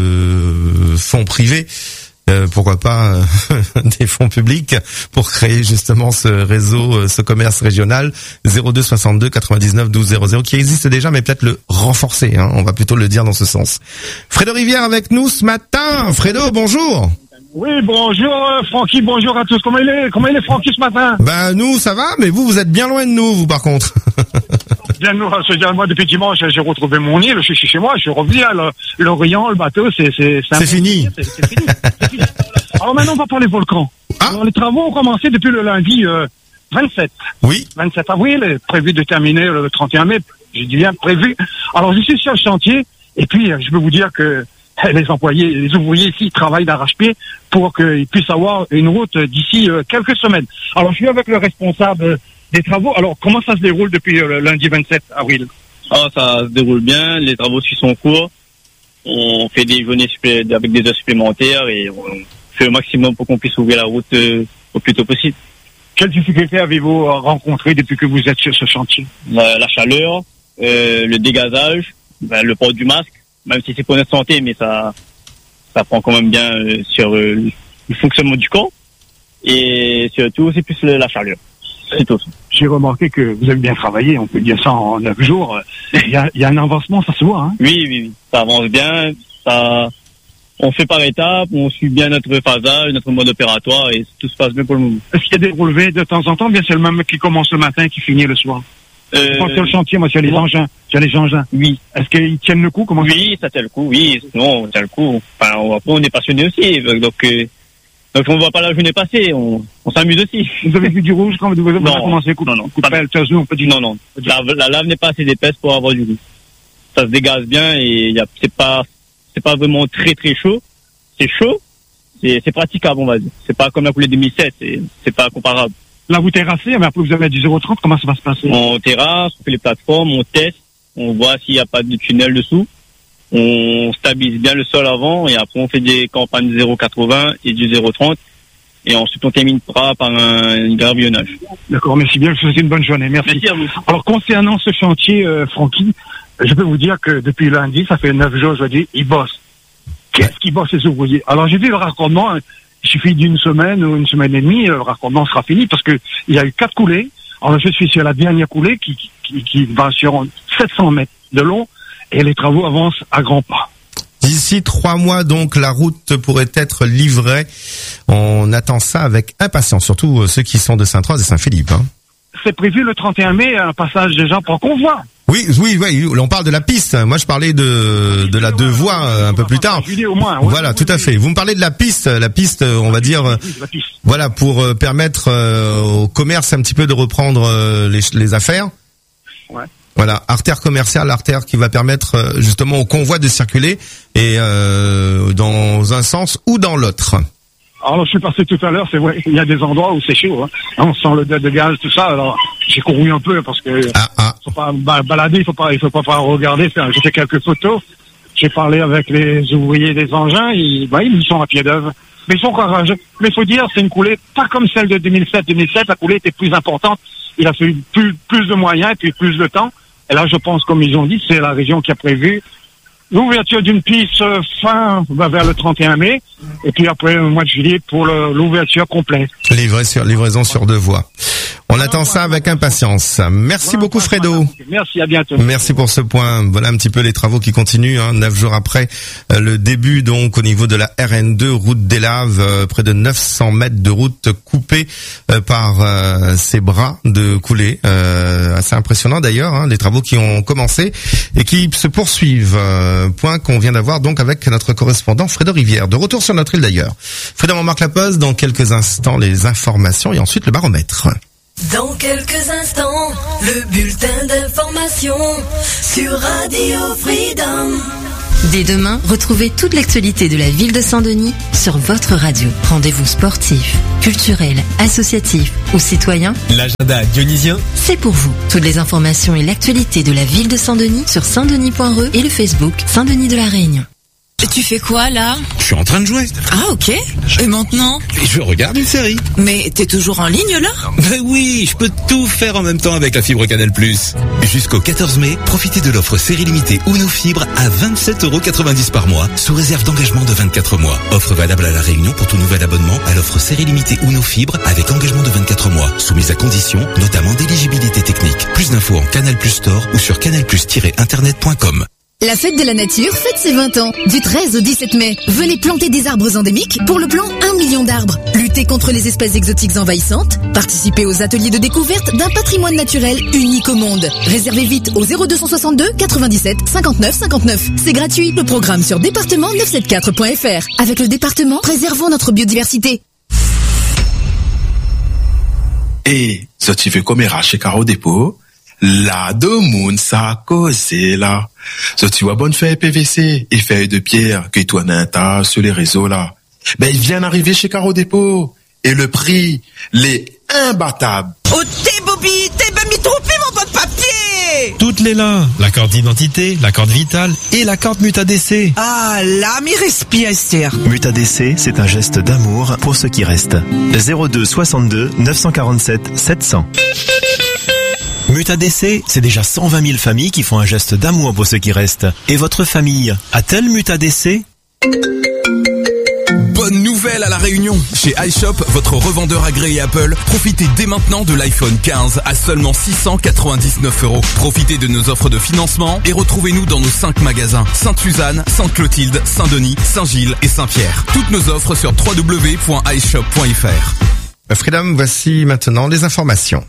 de fonds privés. Euh, pourquoi pas euh, des fonds publics pour créer justement ce réseau, euh, ce commerce régional zéro deux soixante-deux quatre-vingt-dix-neuf douze zéro zéro qui existe déjà, mais peut-être le renforcer, hein, on va plutôt le dire dans ce sens. Fredo Rivière avec nous ce matin. Fredo, bonjour. Oui, bonjour euh, Francky, bonjour à tous. Comment il est, comment il est Francky ce matin? Ben nous ça va, mais vous vous êtes bien loin de nous, vous par contre. Bien nous, c'est-à-dire moi depuis dimanche j'ai retrouvé mon île, je suis chez moi, je suis revenu à l'Orient, le bateau, c'est c'est c'est, c'est fini. C'est, c'est fini. C'est fini. Alors maintenant on va parler volcan. Ah. Alors, les travaux ont commencé depuis le lundi euh, vingt-sept. Oui. vingt-sept avril, prévu de terminer le trente et un mai. J'ai dit bien prévu. Alors je suis sur le chantier et puis je peux vous dire que les employés, les ouvriers ici travaillent d'arrache-pied pour qu'ils puissent avoir une route d'ici euh, quelques semaines. Alors je suis avec le responsable des travaux. Alors comment ça se déroule depuis le lundi vingt-sept avril? Ah, ça se déroule bien, les travaux suivent son cours. On fait des journées supplé- avec des heures supplémentaires et on fait le maximum pour qu'on puisse ouvrir la route euh, au plus tôt possible. Quelles difficultés avez-vous rencontrées depuis que vous êtes sur ce chantier? La, la chaleur, euh, le dégazage, ben, le port du masque, même si c'est pour notre santé, mais ça ça prend quand même bien euh, sur euh, le fonctionnement du corps. Et surtout, c'est plus le, la chaleur. C'est tout. J'ai remarqué que vous avez bien travaillé, on peut dire ça en neuf jours. Il y a, il y a un avancement, ça se voit. Hein? Oui, oui, oui. Ça avance bien, ça, on fait par étapes, on suit bien notre phasage, notre mode opératoire et tout se passe bien pour le moment. Est-ce qu'il y a des relevés de temps en temps, bien c'est le même mec qui commence le matin et qui finit le soir? Euh, Quand sur le chantier, moi, sur les engins, sur les engins. Oui. Est-ce qu'ils tiennent le coup? Comment Oui, ça tient le coup, oui. Non, on tient le coup. Enfin, on, après, on est passionné aussi. Donc, euh, donc on ne voit pas la journée passer. On, on s'amuse aussi. Vous avez vu du rouge quand vous avez non, commencé? Coup, non, non. Coup de pelle, nous, on peut dire. Non, non. La, la lave n'est pas assez épaisse pour avoir du rouge. Ça se dégaze bien et y a, c'est pas, c'est pas vraiment très très chaud. C'est chaud. C'est, c'est praticable, on va dire. C'est pas comme la coulée deux mille sept. C'est, c'est pas comparable. Là, vous terrassez, mais après vous avez du zéro trente, comment ça va se passer? On terrasse, on fait les plateformes, on teste, on voit s'il n'y a pas de tunnel dessous. On stabilise bien le sol avant et après on fait des campagnes zéro quatre-vingts et du zéro trente. Et ensuite on terminera par un gravillonnage. D'accord, merci bien, je vous souhaite une bonne journée. Merci. Merci à vous. Alors concernant ce chantier, euh, Francky, je peux vous dire que depuis lundi, ça fait neuf jours aujourd'hui, ils bossent. Qu'est-ce qu'ils bossent les ouvriers? Alors j'ai vu le raccordement, hein, il suffit d'une semaine ou une semaine et demie, le raccordement sera fini parce que il y a eu quatre coulées. Alors je suis sur la dernière coulée qui, qui, qui va sur sept cents mètres de long et les travaux avancent à grands pas. D'ici trois mois, donc, la route pourrait être livrée. On attend ça avec impatience, surtout ceux qui sont de Sainte-Rose et Saint-Philippe. Hein. C'est prévu le trente et un mai, un passage des gens pour convoi. Oui, oui, oui, on parle de la piste. Moi, je parlais de de la deux voies euh, un peu plus tard. Au moins, ouais, voilà, tout à fait. Vous me parlez de la piste, la piste, on va dire, euh, voilà, pour euh, permettre euh, au commerce un petit peu de reprendre euh, les, les affaires. Ouais. Voilà, artère commerciale, artère qui va permettre euh, justement au convoi de circuler et euh, dans un sens ou dans l'autre. Alors, je suis passé tout à l'heure, c'est vrai, il y a des endroits où c'est chaud, hein. On sent le dette de gaz, tout ça, alors j'ai couru un peu parce que ah, ah. faut pas balader, il faut pas, il faut pas, pas regarder, faire, j'ai fait quelques photos, j'ai parlé avec les ouvriers des engins, ils, bah, ils sont à pied d'œuvre. Mais ils sont courageux. Mais il faut dire, c'est une coulée pas comme celle de deux mille sept. deux mille sept, la coulée était plus importante, il a fallu plus, plus de moyens et puis plus de temps. Et là, je pense, comme ils ont dit, c'est la région qui a prévu l'ouverture d'une piste fin bah, vers le trente et un mai, et puis après le mois de juillet pour le, l'ouverture complète. Livraison, livraison sur deux voies. On attend ça avec impatience. Merci beaucoup Fredo. Merci, à bientôt. Merci pour ce point. Voilà un petit peu les travaux qui continuent, hein, neuf jours après euh, le début donc au niveau de la R N deux, route des Laves, euh, près de neuf cents mètres de route coupée euh, par euh, ces bras de coulée. Euh, assez impressionnant d'ailleurs, hein, les travaux qui ont commencé et qui se poursuivent. Euh, point qu'on vient d'avoir donc avec notre correspondant Fredo Rivière. De retour sur notre île d'ailleurs. Fredo, on marque la pause, dans quelques instants les informations et ensuite le baromètre. Dans quelques instants, le bulletin d'information sur Radio Freedom. Dès demain, retrouvez toute l'actualité de la ville de Saint-Denis sur votre radio. Rendez-vous sportifs, culturels, associatifs ou citoyens. L'agenda dionysien, c'est pour vous. Toutes les informations et l'actualité de la ville de Saint-Denis sur saint denis point r e et le Facebook Saint-Denis de la Réunion. Et tu fais quoi là? Je suis en train de jouer. Ah ok. Et maintenant? Je regarde une série. Mais t'es toujours en ligne là? Ben oui, je peux tout faire en même temps avec la fibre Canal plus. Jusqu'au quatorze mai, profitez de l'offre série limitée Uno Fibre à vingt-sept euros quatre-vingt-dix par mois, sous réserve d'engagement de vingt-quatre mois. Offre valable à La Réunion pour tout nouvel abonnement à l'offre série limitée Uno Fibre avec engagement de vingt-quatre mois, soumise à conditions, notamment d'éligibilité technique. Plus d'infos en Canal plus Store ou sur canal plus tiret internet point com. La fête de la nature fête ses vingt ans. Du treize au dix-sept mai, venez planter des arbres endémiques pour le plan un million d'arbres. Lutter contre les espèces exotiques envahissantes. Participez aux ateliers de découverte d'un patrimoine naturel unique au monde. Réservez vite au zéro deux cent soixante-deux quatre-vingt-dix-sept cinquante-neuf cinquante-neuf. C'est gratuit. Le programme sur département neuf cent soixante-quatre point f r. Avec le département, préservons notre biodiversité. Et, ça tu fais comme chez Caro Dépôt. Là, de moun, ça causé, là. Ça, tu vois, bonne feuille P V C et feuille de pierre que toi n'as sur les réseaux, là. Ben, il vient d'arriver chez Caro Dépôt. Et le prix, les imbattables. Oh, t'es Bobby, t'es ben m'y tromper mon bon papier. Toutes les là. La carte d'identité, la carte vitale et la carte MutaDC. Ah, là, m'y respire. MutaDC, c'est un geste d'amour pour ceux qui restent. zéro deux soixante-deux neuf cent quarante-sept sept cents. MutaDC, c'est déjà cent vingt mille familles qui font un geste d'amour pour ceux qui restent. Et votre famille a-t-elle MutaDC ? Bonne nouvelle! nouvelle à La Réunion. Chez iShop, votre revendeur agréé Apple, profitez dès maintenant de l'iPhone quinze à seulement six cent quatre-vingt-dix-neuf euros. Profitez de nos offres de financement et retrouvez-nous dans nos cinq magasins. Sainte-Suzanne, Sainte-Clotilde, Saint-Denis, Saint-Gilles et Saint-Pierre. Toutes nos offres sur w w w point i shop point f r. Freedom, voici maintenant les informations.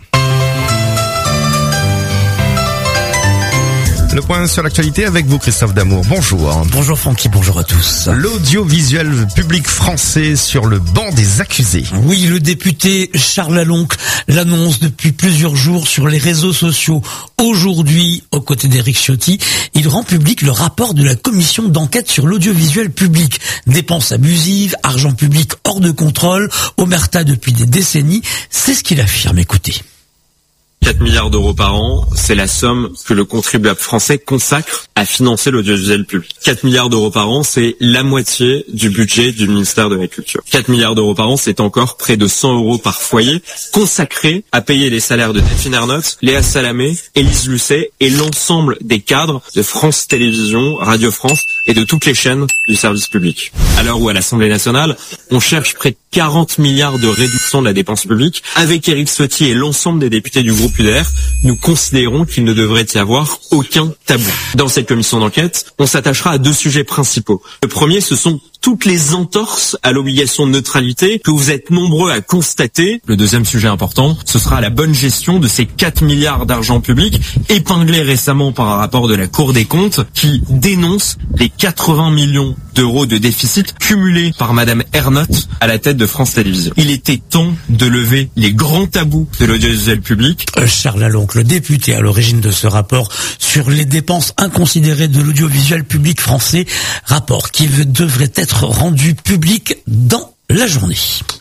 Le point sur l'actualité avec vous, Christophe Damour. Bonjour. Bonjour Francky, bonjour à tous. L'audiovisuel public français sur le banc des accusés. Oui, le député Charles Lalonque l'annonce depuis plusieurs jours sur les réseaux sociaux. Aujourd'hui, aux côtés d'Éric Ciotti, il rend public le rapport de la commission d'enquête sur l'audiovisuel public. Dépenses abusives, argent public hors de contrôle, omerta depuis des décennies. C'est ce qu'il affirme. Écoutez. quatre milliards d'euros par an, c'est la somme que le contribuable français consacre à financer l'audiovisuel public. quatre milliards d'euros par an, c'est la moitié du budget du ministère de la Culture. quatre milliards d'euros par an, c'est encore près de cent euros par foyer consacrés à payer les salaires de Delphine Ernotte, Léa Salamé, Élise Lucet et l'ensemble des cadres de France Télévisions, Radio France et de toutes les chaînes du service public. À l'heure où à l'Assemblée nationale, on cherche près de quarante milliards de réduction de la dépense publique, avec Éric Ciotti et l'ensemble des députés du groupe U D R, nous considérons qu'il ne devrait y avoir aucun tabou. Dans cette commission d'enquête, on s'attachera à deux sujets principaux. Le premier, ce sont toutes les entorses à l'obligation de neutralité que vous êtes nombreux à constater. Le deuxième sujet important, ce sera la bonne gestion de ces quatre milliards d'argent public épinglés récemment par un rapport de la Cour des comptes qui dénonce les quatre-vingts millions d'euros de déficit cumulés par Madame Ernotte à la tête de France Télévisions. Il était temps de lever les grands tabous de l'audiovisuel public. Charles Lalonque, le député à l'origine de ce rapport sur les dépenses inconsidérées de l'audiovisuel public français, rapport qui devrait être rendu public dans la journée.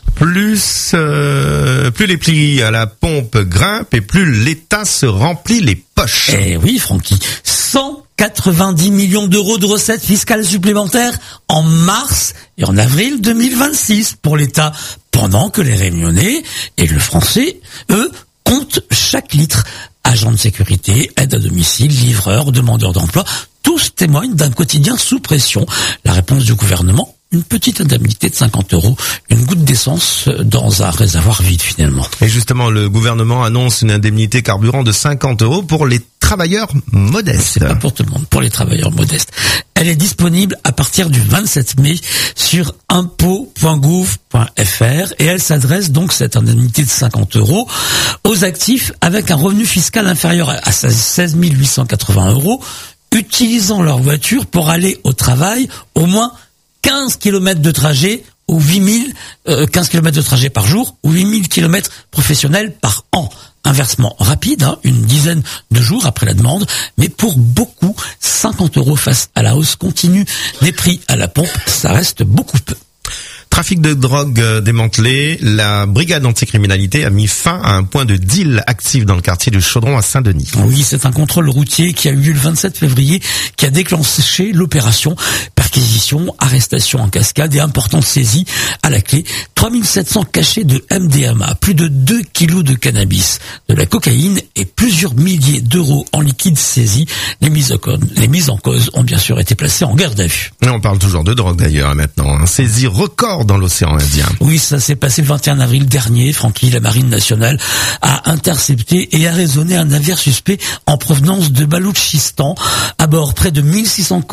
Plus, euh, plus les prix à la pompe grimpent et plus l'État se remplit les poches. Eh oui, Francky, cent quatre-vingt-dix millions d'euros de recettes fiscales supplémentaires en mars et en avril deux mille vingt-six pour l'État, pendant que les Réunionnais et le Français, eux, comptent chaque litre. Agents de sécurité, aide à domicile, livreurs, demandeurs d'emploi, tous témoignent d'un quotidien sous pression. La réponse du gouvernement, une petite indemnité de cinquante euros, une goutte d'essence dans un réservoir vide finalement. Et justement, le gouvernement annonce une indemnité carburant de cinquante euros pour les travailleurs modestes. C'est pas pour tout le monde, pour les travailleurs modestes. Elle est disponible à partir du vingt-sept mai sur impôt point gouv point f r et elle s'adresse donc, cette indemnité de cinquante euros, aux actifs avec un revenu fiscal inférieur à seize mille huit cent quatre-vingts euros, utilisant leur voiture pour aller au travail au moins quinze kilomètres de trajet ou huit mille, euh, quinze kilomètres de trajet par jour ou huit mille kilomètres professionnels par an. Un versement rapide, hein, une dizaine de jours après la demande, mais pour beaucoup, cinquante euros face à la hausse continue des prix à la pompe, ça reste beaucoup peu. Trafic de drogue démantelé, la brigade anticriminalité a mis fin à un point de deal actif dans le quartier du Chaudron à Saint-Denis. Oui, c'est un contrôle routier qui a eu lieu le vingt-sept février qui a déclenché l'opération. Perquisition, arrestation en cascade et importante saisie à la clé. trois mille sept cents cachets de M D M A, plus de deux kilos de cannabis, de la cocaïne et plusieurs milliers d'euros en liquide saisis. Les mises en cause, les mises en cause ont bien sûr été placées en garde à vue. Et on parle toujours de drogue d'ailleurs maintenant. Un saisie record dans l'océan Indien. Oui, ça s'est passé le vingt et un avril dernier. Francky, la Marine nationale a intercepté et arraisonné un navire suspect en provenance de Baloutchistan. À bord, près de mille six cents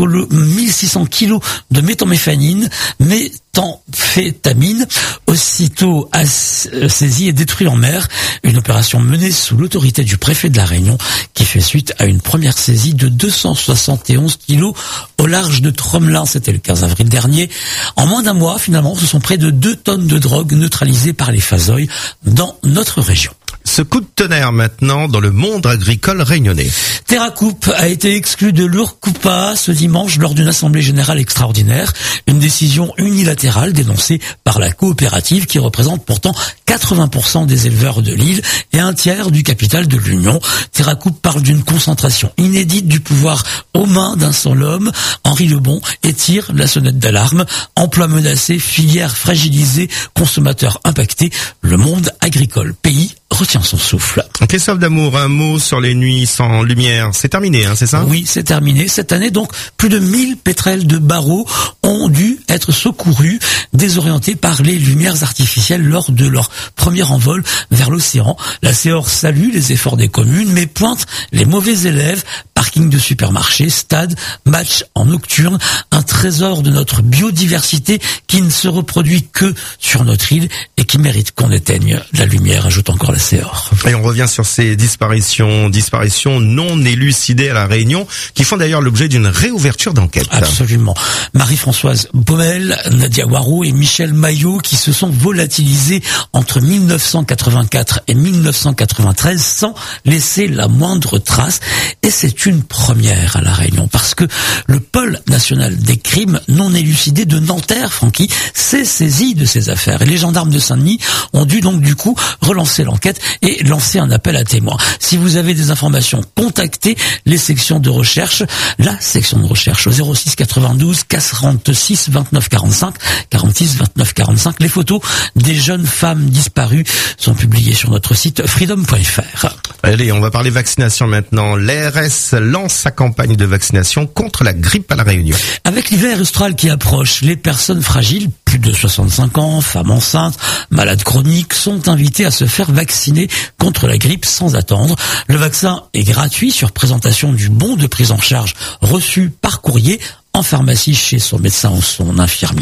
kilos de méthamphétamine, méthamphétamine, aussitôt saisie et détruit en mer. Une opération menée sous l'autorité du préfet de la Réunion qui fait suite à une première saisie de deux cent soixante et onze kilos au large de Tromelin. C'était le quinze avril dernier. En moins d'un mois, finalement, ce sont près de deux tonnes de drogue neutralisées par les Fazoï dans notre région. Ce coup de tonnerre maintenant dans le monde agricole réunionnais. TerraCoup a été exclu de l'Urcupa ce dimanche lors d'une assemblée générale extraordinaire. Une décision unilatérale dénoncée par la coopérative qui représente pourtant quatre-vingts pour cent des éleveurs de l'île et un tiers du capital de l'Union. TerraCoup parle d'une concentration inédite du pouvoir aux mains d'un seul homme, Henri Lebon, et tire la sonnette d'alarme. Emploi menacé, filière fragilisée, consommateurs impactés, le monde agricole, pays retient son souffle. Christophe Damour, un mot sur les nuits sans lumière. C'est terminé, hein, c'est ça? Oui, c'est terminé. Cette année, donc, plus de mille pétrels de Barreau ont dû être secourus, désorientés par les lumières artificielles lors de leur premier envol vers l'océan. La C O R salue les efforts des communes, mais pointe les mauvais élèves, parking de supermarchés, stades, matchs en nocturne, un trésor de notre biodiversité qui ne se reproduit que sur notre île et qui mérite qu'on éteigne la lumière, ajoute encore la C O R. Et on revient sur ces disparitions, disparitions non élucidées à La Réunion, qui font d'ailleurs l'objet d'une réouverture d'enquête. Absolument. Marie-Françoise Baumel, Nadia Warou et Michel Maillot qui se sont volatilisés entre mille neuf cent quatre-vingt-quatre et mille neuf cent quatre-vingt-treize sans laisser la moindre trace. Et c'est une première à La Réunion parce que le pôle national des crimes non élucidés de Nanterre, Francky, s'est saisi de ces affaires. Et les gendarmes de Saint-Denis ont dû donc du coup relancer l'enquête et lancer un appel à témoins. Si vous avez des informations, contactez les sections de recherche, la section de recherche au zéro six quatre-vingt-douze quarante-six vingt-neuf quarante-cinq, quarante-six vingt-neuf quarante-cinq. Les photos des jeunes femmes disparues sont publiées sur notre site freedom point f r. Allez, on va parler vaccination maintenant. L'A R S lance sa campagne de vaccination contre la grippe à La Réunion. Avec l'hiver austral qui approche, les personnes fragiles, plus de soixante-cinq ans, femmes enceintes, malades chroniques, sont invitées à se faire vacciner contre la grippe sans attendre. Le vaccin est gratuit sur présentation du bon de prise en charge reçu par courrier en pharmacie chez son médecin ou son infirmier.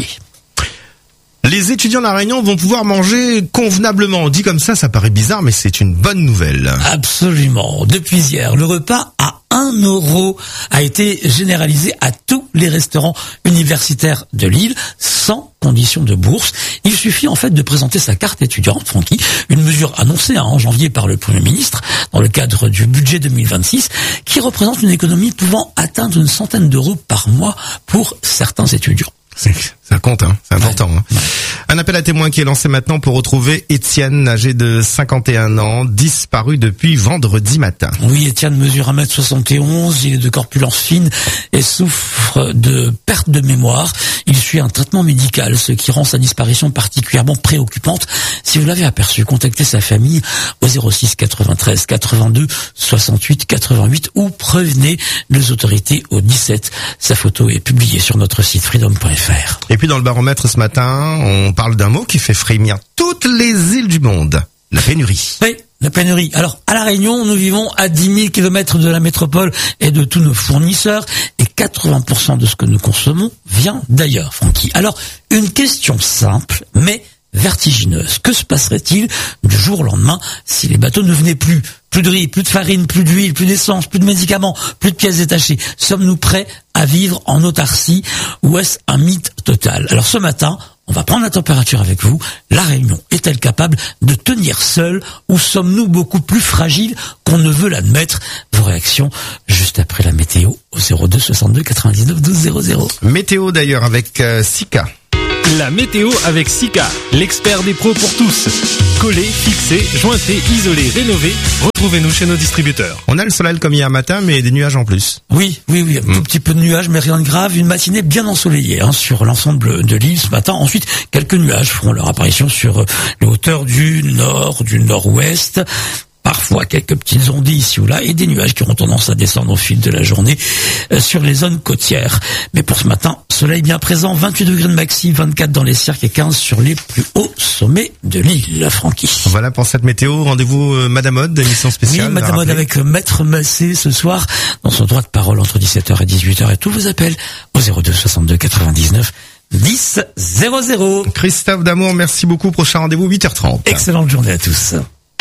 Les étudiants de La Réunion vont pouvoir manger convenablement. Dit comme ça, ça paraît bizarre, mais c'est une bonne nouvelle. Absolument. Depuis hier, le repas à un euro a été généralisé à tous les restaurants universitaires de l'île, sans condition de bourse. Il suffit en fait de présenter sa carte étudiante, Francky, une mesure annoncée hein, en janvier par le Premier ministre dans le cadre du budget deux mille vingt-six, qui représente une économie pouvant atteindre une centaine d'euros par mois pour certains étudiants. Ça compte, hein, c'est important. Hein. Un appel à témoins qui est lancé maintenant pour retrouver Étienne, âgé de cinquante et un ans, disparu depuis vendredi matin. Oui, Étienne mesure un mètre soixante et onze, il est de corpulence fine et souffre de perte de mémoire. Il suit un traitement médical, ce qui rend sa disparition particulièrement préoccupante. Si vous l'avez aperçu, contactez sa famille au zéro six quatre-vingt-treize quatre-vingt-deux soixante-huit quatre-vingt-huit ou prévenez les autorités au dix-sept. Sa photo est publiée sur notre site freedom point f r. Et puis dans le baromètre ce matin, on parle d'un mot qui fait frémir toutes les îles du monde, la pénurie. Oui, la pénurie. Alors, à La Réunion, nous vivons à dix mille kilomètres de la métropole et de tous nos fournisseurs, et quatre-vingts pour cent de ce que nous consommons vient d'ailleurs, Francky. Alors, une question simple, mais vertigineuse. Que se passerait-il du jour au lendemain si les bateaux ne venaient plus? Plus de riz, plus de farine, plus d'huile, plus d'essence, plus de médicaments, plus de pièces détachées. Sommes-nous prêts à vivre en autarcie ou est-ce un mythe total? Alors ce matin, on va prendre la température avec vous. La Réunion est-elle capable de tenir seule ou sommes-nous beaucoup plus fragiles qu'on ne veut l'admettre? Vos réactions juste après la météo au zéro deux soixante-deux quatre-vingt-dix-neuf douze zéro zéro. Météo d'ailleurs avec euh, Sika. La météo avec Sika, l'expert des pros pour tous. Collé, fixé, jointé, isolé, rénové. Retrouvez-nous chez nos distributeurs. On a le soleil comme hier matin, mais des nuages en plus. Oui, oui, oui, un mmh. tout petit peu de nuages, mais rien de grave. Une matinée bien ensoleillée hein, sur l'ensemble de l'île ce matin. Ensuite, quelques nuages feront leur apparition sur les hauteurs du nord, du nord-ouest. Parfois quelques petites ondées ici ou là et des nuages qui auront tendance à descendre au fil de la journée euh, sur les zones côtières. Mais pour ce matin, soleil bien présent, vingt-huit degrés de maxi, vingt-quatre dans les cirques et quinze sur les plus hauts sommets de l'île, Francky. Voilà pour cette météo. Rendez-vous euh, Madame Mode, émission spéciale. Oui, Madame Mode avec euh, Maître Massé ce soir dans son droit de parole entre dix-sept heures et dix-huit heures et tous vos appels au zéro deux soixante-deux quatre-vingt-dix-neuf dix zéro zéro. Christophe Damour, merci beaucoup. Prochain rendez-vous huit heures trente. Excellente journée à tous.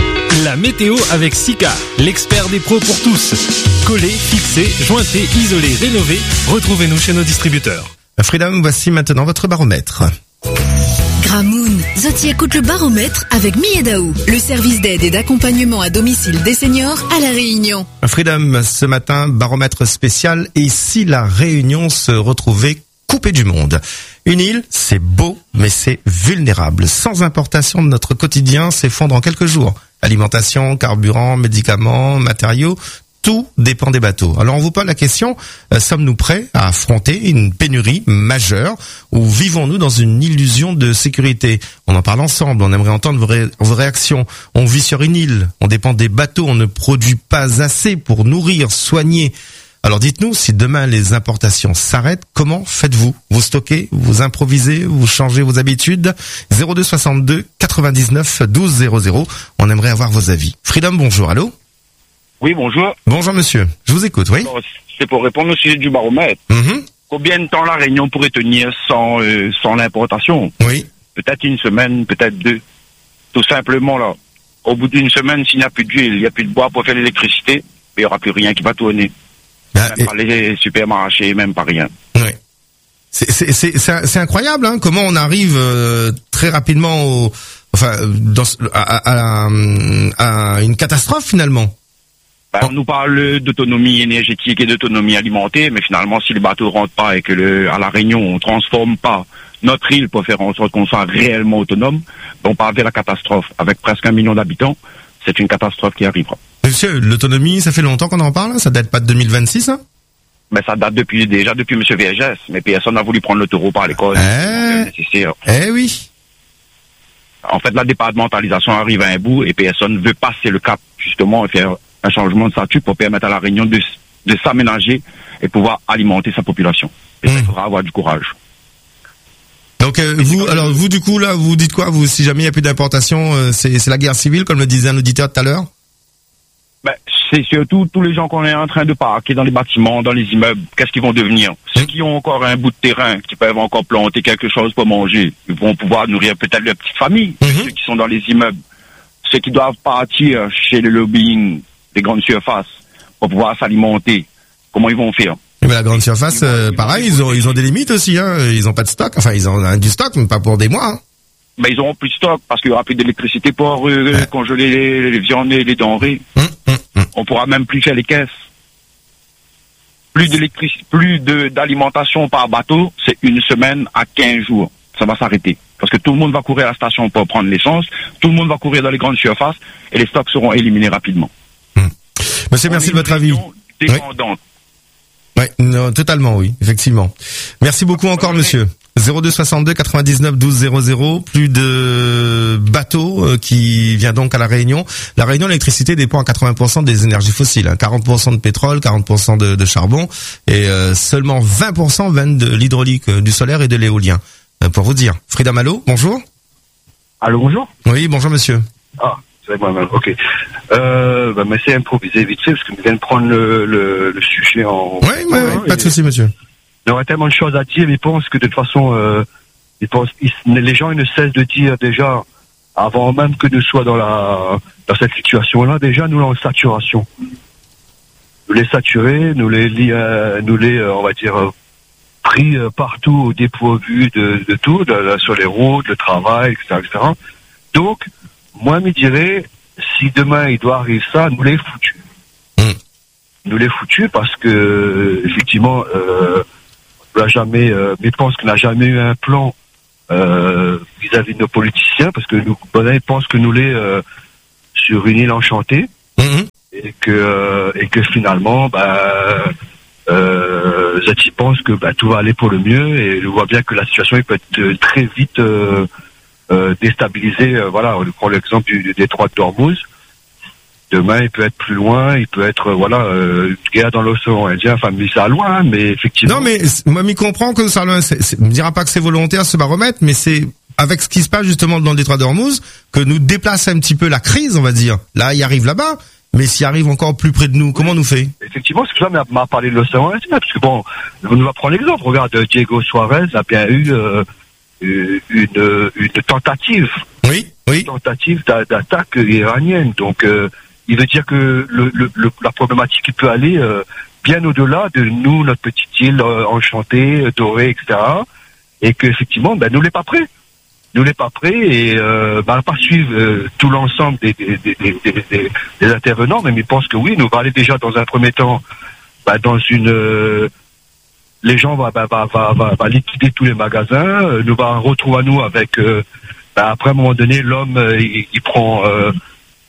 La météo avec Sika, l'expert des pros pour tous. Collé, fixé, jointé, isolé, rénové. Retrouvez-nous chez nos distributeurs. Freedom, voici maintenant votre baromètre. Gramoun, Zoti écoute le baromètre avec Miedaou, le service d'aide et d'accompagnement à domicile des seniors à La Réunion. Freedom, ce matin, baromètre spécial. Et si La Réunion se retrouvait coupée du monde? Une île, c'est beau, mais c'est vulnérable. Sans importation, de notre quotidien s'effondre en quelques jours. Alimentation, carburant, médicaments, matériaux, tout dépend des bateaux. Alors on vous pose la question, euh, sommes-nous prêts à affronter une pénurie majeure ou vivons-nous dans une illusion de sécurité? On en parle ensemble, on aimerait entendre vos, ré- vos réactions. On vit sur une île, on dépend des bateaux, on ne produit pas assez pour nourrir, soigner. Alors dites-nous, si demain les importations s'arrêtent, comment faites-vous? Vous stockez, vous improvisez, vous changez vos habitudes? zéro deux soixante-deux quatre-vingt-dix-neuf douze zéro zéro. On aimerait avoir vos avis. Freedom, bonjour, allô? Oui, bonjour. Bonjour monsieur, je vous écoute, oui. Alors, c'est pour répondre au sujet du baromètre. Mm-hmm. Combien de temps la Réunion pourrait tenir sans, euh, sans l'importation? Oui. Peut-être une semaine, peut-être deux. Tout simplement, là. Au bout d'une semaine, s'il n'y a plus d'huile, il n'y a plus de bois pour faire l'électricité, il n'y aura plus rien qui va tourner. Ah, même et... pas les supermarchés, même pas rien. Oui. C'est, c'est, c'est, c'est, c'est incroyable, hein, comment on arrive euh, très rapidement au, enfin, dans, à, à, à, à une catastrophe finalement. Ben, on nous parle d'autonomie énergétique et d'autonomie alimentaire, mais finalement, si les bateaux rentrent pas et que le, à la Réunion, on transforme pas notre île pour faire en sorte qu'on soit réellement autonome, on part vers la catastrophe. Avec presque un million d'habitants, c'est une catastrophe qui arrivera. Monsieur, l'autonomie, ça fait longtemps qu'on en parle, ça date pas de deux mille vingt-six, hein? Mais ça date depuis, déjà depuis M. Vergès, mais personne n'a voulu prendre le taureau par l'école. Eh, nécessaire. Eh oui. En fait, la départementalisation arrive à un bout et personne veut passer le cap, justement, et faire un changement de statut pour permettre à la Réunion de, de s'aménager et pouvoir alimenter sa population. Et mmh. ça faudra avoir du courage. Donc euh, vous, alors vous du coup là, vous dites quoi? Vous, si jamais il n'y a plus d'importation, euh, c'est, c'est la guerre civile, comme le disait un auditeur tout à l'heure? Ben, c'est surtout tous les gens qu'on est en train de parquer dans les bâtiments, dans les immeubles. Qu'est-ce qu'ils vont devenir? Ceux qui ont encore un bout de terrain, qui peuvent encore planter quelque chose pour manger, ils vont pouvoir nourrir peut-être leur petite famille. Mm-hmm. Ceux qui sont dans les immeubles, ceux qui doivent partir chez le lobbying des grandes surfaces pour pouvoir s'alimenter, comment ils vont faire? Mais la grande surface, euh, pareil, ils ont ils ont des limites aussi, hein. Ils ont pas de stock. Enfin, ils ont du stock, mais pas pour des mois. Hein. Ben ils auront plus de stock parce qu'il y aura plus d'électricité pour euh, ouais. congeler les, les viandes et les denrées. Hum, hum, hum. On pourra même plus faire les caisses. Plus d'électricité, plus de d'alimentation par bateau, c'est une semaine à quinze jours. Ça va s'arrêter parce que tout le monde va courir à la station pour prendre l'essence. Tout le monde va courir dans les grandes surfaces et les stocks seront éliminés rapidement. Hum. Monsieur, merci de votre avis. Dépendante. Oui, non, totalement, oui, effectivement. Merci beaucoup encore, monsieur. zéro deux soixante-deux quatre-vingt-dix-neuf douze zéro zéro. Plus de bateaux euh, qui vient donc à la Réunion. La Réunion, l'électricité dépend à quatre-vingts pour cent des énergies fossiles. Hein. quarante pour cent de pétrole, quarante pour cent de, de charbon, et euh, seulement vingt pour cent viennent de l'hydraulique, euh, du solaire et de l'éolien. Euh, pour vous dire. Frida Malo, bonjour. Allô, bonjour. Oui, bonjour, monsieur. Ah. C'est moi-même, ok. Euh, bah, mais c'est improvisé vite fait, parce que je viens de prendre le, le, le sujet en... Oui, oui, oui, pas de souci, monsieur. Il y aurait tellement de choses à dire, mais ils pensent que de toute façon, euh, ils pensent, ils, les gens, ils ne cessent de dire déjà, avant même que nous soyons dans la, dans cette situation-là, déjà, nous, là, en saturation. Nous les saturer, nous les, euh, nous les, euh, on va dire, euh, pris euh, partout au dépourvu de, de tout, de, de, sur les routes, le travail, et cetera, et cetera. Donc, moi, je me dirais, si demain il doit arriver ça, nous les foutus. Mmh. Nous les foutus parce que, effectivement, euh, on n'a jamais, euh, mais je pense qu'on n'a jamais eu un plan euh, vis-à-vis de nos politiciens, parce que nous, ils pensent que nous les euh, sur une île enchantée, mmh. et que euh, et que finalement, bah, euh, ils pensent que bah, tout va aller pour le mieux, et je vois bien que la situation elle peut être très vite. Euh, Euh, déstabilisé, euh, voilà, on prend l'exemple du, du détroit de Dormouz. Demain, il peut être plus loin, il peut être, euh, voilà, euh, une guerre dans l'océan Indien, enfin, mais ça loin, mais effectivement. Non, mais moi, m'y comprends que ça loin, c'est, c'est, me dira pas que c'est volontaire ce baromètre, mais c'est avec ce qui se passe justement dans le détroit de Dormouz que nous déplace un petit peu la crise, on va dire. Là, il arrive là-bas, mais s'il arrive encore plus près de nous, comment on nous fait? Effectivement, c'est pour ça qu'on m'a parlé de l'océan Indien, parce que bon, on nous va prendre l'exemple. Regarde, Diego Suarez a bien eu, euh, Une, une tentative, oui, oui, une tentative d'attaque iranienne. Donc, euh, il veut dire que le, le, le, la problématique il peut aller euh, bien au-delà de nous, notre petite île euh, enchantée, dorée, et cetera. Et qu'effectivement, ben, nous n'est pas prêts. Nous n'est pas prêts et euh, ben, pas suivre euh, tout l'ensemble des, des, des, des, des, des intervenants, mais ils pensent que oui, nous va aller déjà dans un premier temps ben, dans une euh, les gens vont va, va, va, va, va liquider tous les magasins, euh, nous va retrouver à nous avec, euh, bah, après à un moment donné, l'homme, euh, il, il prend, euh,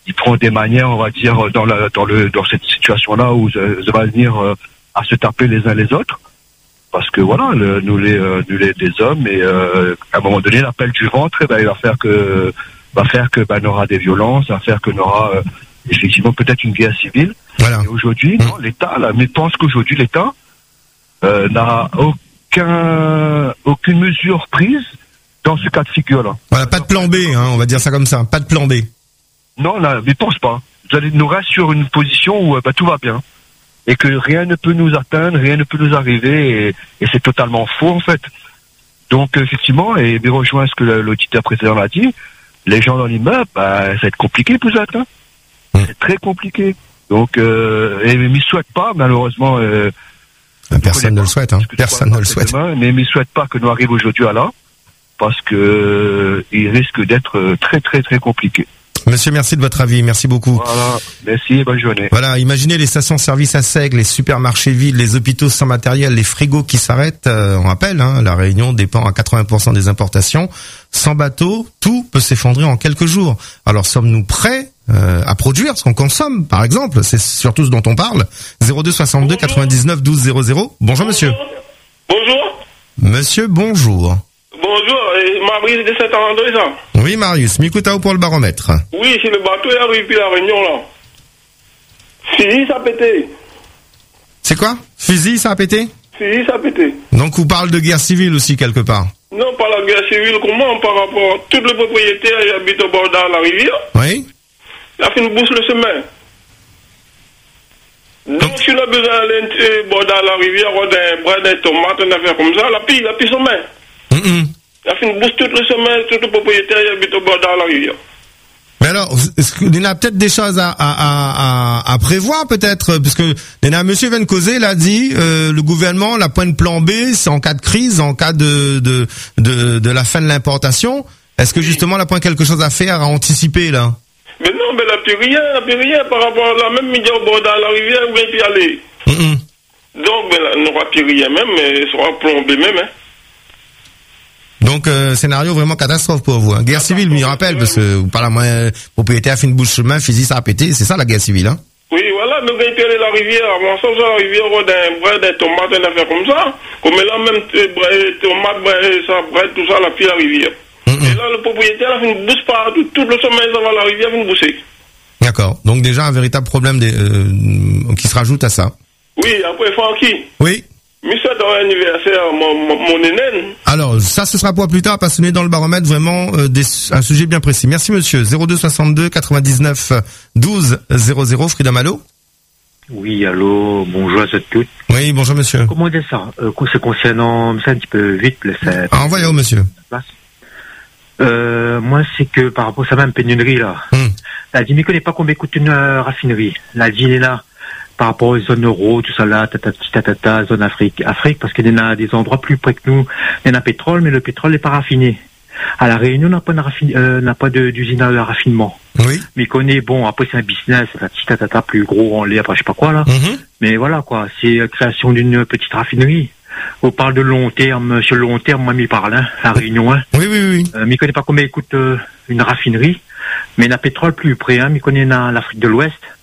il prend des manières, on va dire, dans la, dans le, dans cette situation-là où ça va venir euh, à se taper les uns les autres. Parce que voilà, le, nous les, euh, nous les des hommes, et euh, à un moment donné, l'appel du ventre, eh ben, il va faire que, va faire que, ben, on aura des violences, va faire qu'on aura euh, effectivement peut-être une guerre civile. Voilà. Et aujourd'hui, non, l'État, là, mais pense qu'aujourd'hui l'État euh, n'a aucun, aucune mesure prise dans ce cas de figure-là. Voilà, pas de plan B, hein, on va dire ça comme ça, pas de plan B. Non, là, mais pense pas. Vous allez nous rester sur une position où bah, tout va bien. Et que rien ne peut nous atteindre, rien ne peut nous arriver, et, et c'est totalement faux en fait. Donc effectivement, et bien rejoint ce que l'auditeur précédent l'a dit, les gens dans l'immeuble, bah, ça va être compliqué pour eux, hein. Mmh. C'est très compliqué. Donc, euh, et, mais ils ne souhaitent pas, malheureusement. Euh, Personne ne le souhaite, hein. Personne ne le souhaite. Demain, mais ils ne souhaitent pas que nous arrivions aujourd'hui à là, parce que euh, il risque d'être très très très compliqué. Monsieur, merci de votre avis, merci beaucoup. Voilà, merci et bonne journée. Voilà, imaginez les stations-service à sec, les supermarchés vides, les hôpitaux sans matériel, les frigos qui s'arrêtent. Euh, on rappelle, hein, la Réunion dépend à quatre-vingts pour cent des importations. Sans bateau, tout peut s'effondrer en quelques jours. Alors sommes-nous prêts euh, à produire ce qu'on consomme, par exemple? C'est surtout ce dont on parle. zéro deux soixante-deux quatre-vingt-dix-neuf douze zéro zéro. Bonjour monsieur. Bonjour. Monsieur, bonjour. Bonjour, Marius de Saint-André, ça. Oui, Marius, Mikutao pour le baromètre. Oui, si le bateau est arrivé à la Réunion, là. Fusil, ça a pété. C'est quoi? Fusil, ça a pété? Fusil, ça a pété. Donc, on parle de guerre civile aussi, quelque part. Non, pas la guerre civile, comment par rapport à tous les propriétaires qui habitent au bord de la rivière? Oui. Il a fait une bouche le semaine. Donc, si on a besoin d'aller au bord de la rivière, ou d'un bras, d'un tomate, une affaire comme ça, la pille, la pille sommet. Mm-mm. Il a fait une bouche toute le semaine, tous les propriétaires qui habitent au bord de la rivière. Mais alors, est-ce qu'il y a peut-être des choses à, à, à, à prévoir, peut-être, parce que il y a monsieur Van Causé l'a dit, euh, le gouvernement, la point de plan B, c'est en cas de crise, en cas de de de, de la fin de l'importation. Est-ce que justement, la point quelque chose à faire, à anticiper là? Mais non, mais la plus rien, la plus rien par rapport à la même média au bord de la rivière où il peut y aller. Mm-mm. Donc, ben, il n'aura plus rien même, mais il sera plombé même, hein. Donc, euh, scénario vraiment catastrophe pour vous. Hein. Guerre civile, je me rappelle, parce que vous parlez à moi, propriétaire a fait une bouche chemin, fusil, ça a pété, c'est ça la guerre civile, hein? Oui, voilà, nous avons été à la rivière, avant ça, la rivière, d'un bras, d'un tomate, une affaire comme ça, comme là, même, tomate, ça, bras, tout ça, la fille à la rivière. Mm-hmm. Et là, le propriétaire a fait une bouche partout, tout le sommeil, ça va à la rivière, une bouche. D'accord. Donc, déjà, un véritable problème des, euh, qui se rajoute à ça. Oui, après, Francky. Oui. Mais ça, dans l'anniversaire, mon, mon, mon nénène. Alors, ça, ce sera pour plus tard, parce qu'on est dans le baromètre, vraiment, euh, des, un sujet bien précis. Merci, monsieur. zéro deux soixante-deux quatre-vingt-dix-neuf douze zéro zéro, Frida Malo. Oui, allô, bonjour à toutes. Oui, bonjour, monsieur. Comment dire ça? Euh, c'est concernant, ça un petit peu vite, ça. Ah, envoyez au monsieur. Euh, moi, c'est que par rapport à ça, même pénurie, là. Hum. La dit, mais connaît pas combien coûte une euh, raffinerie. La dit, elle est là. Par rapport aux zones euro, tout ça là, tatati, tatata, zone Afrique. Afrique, parce qu'il y en a des endroits plus près que nous, il y en a pétrole, mais le pétrole n'est pas raffiné. À la Réunion, on n'a pas de raffine, euh, n'a pas de, d'usine à raffinement. Oui. Mais qu'on est, bon, après c'est un business, tatati, tatata, plus gros en lait, après je sais pas quoi, là. Mm-hmm. Mais voilà, quoi. C'est euh, création d'une petite raffinerie. On parle de long terme, sur le long terme, moi, m'y parle, hein, la Réunion, hein. Oui, oui, oui. Euh, mais il connaît pas combien coûte, euh, une raffinerie. Mais il y a pétrole plus près, hein, mais il connaît l'Afrique de l'Ouest.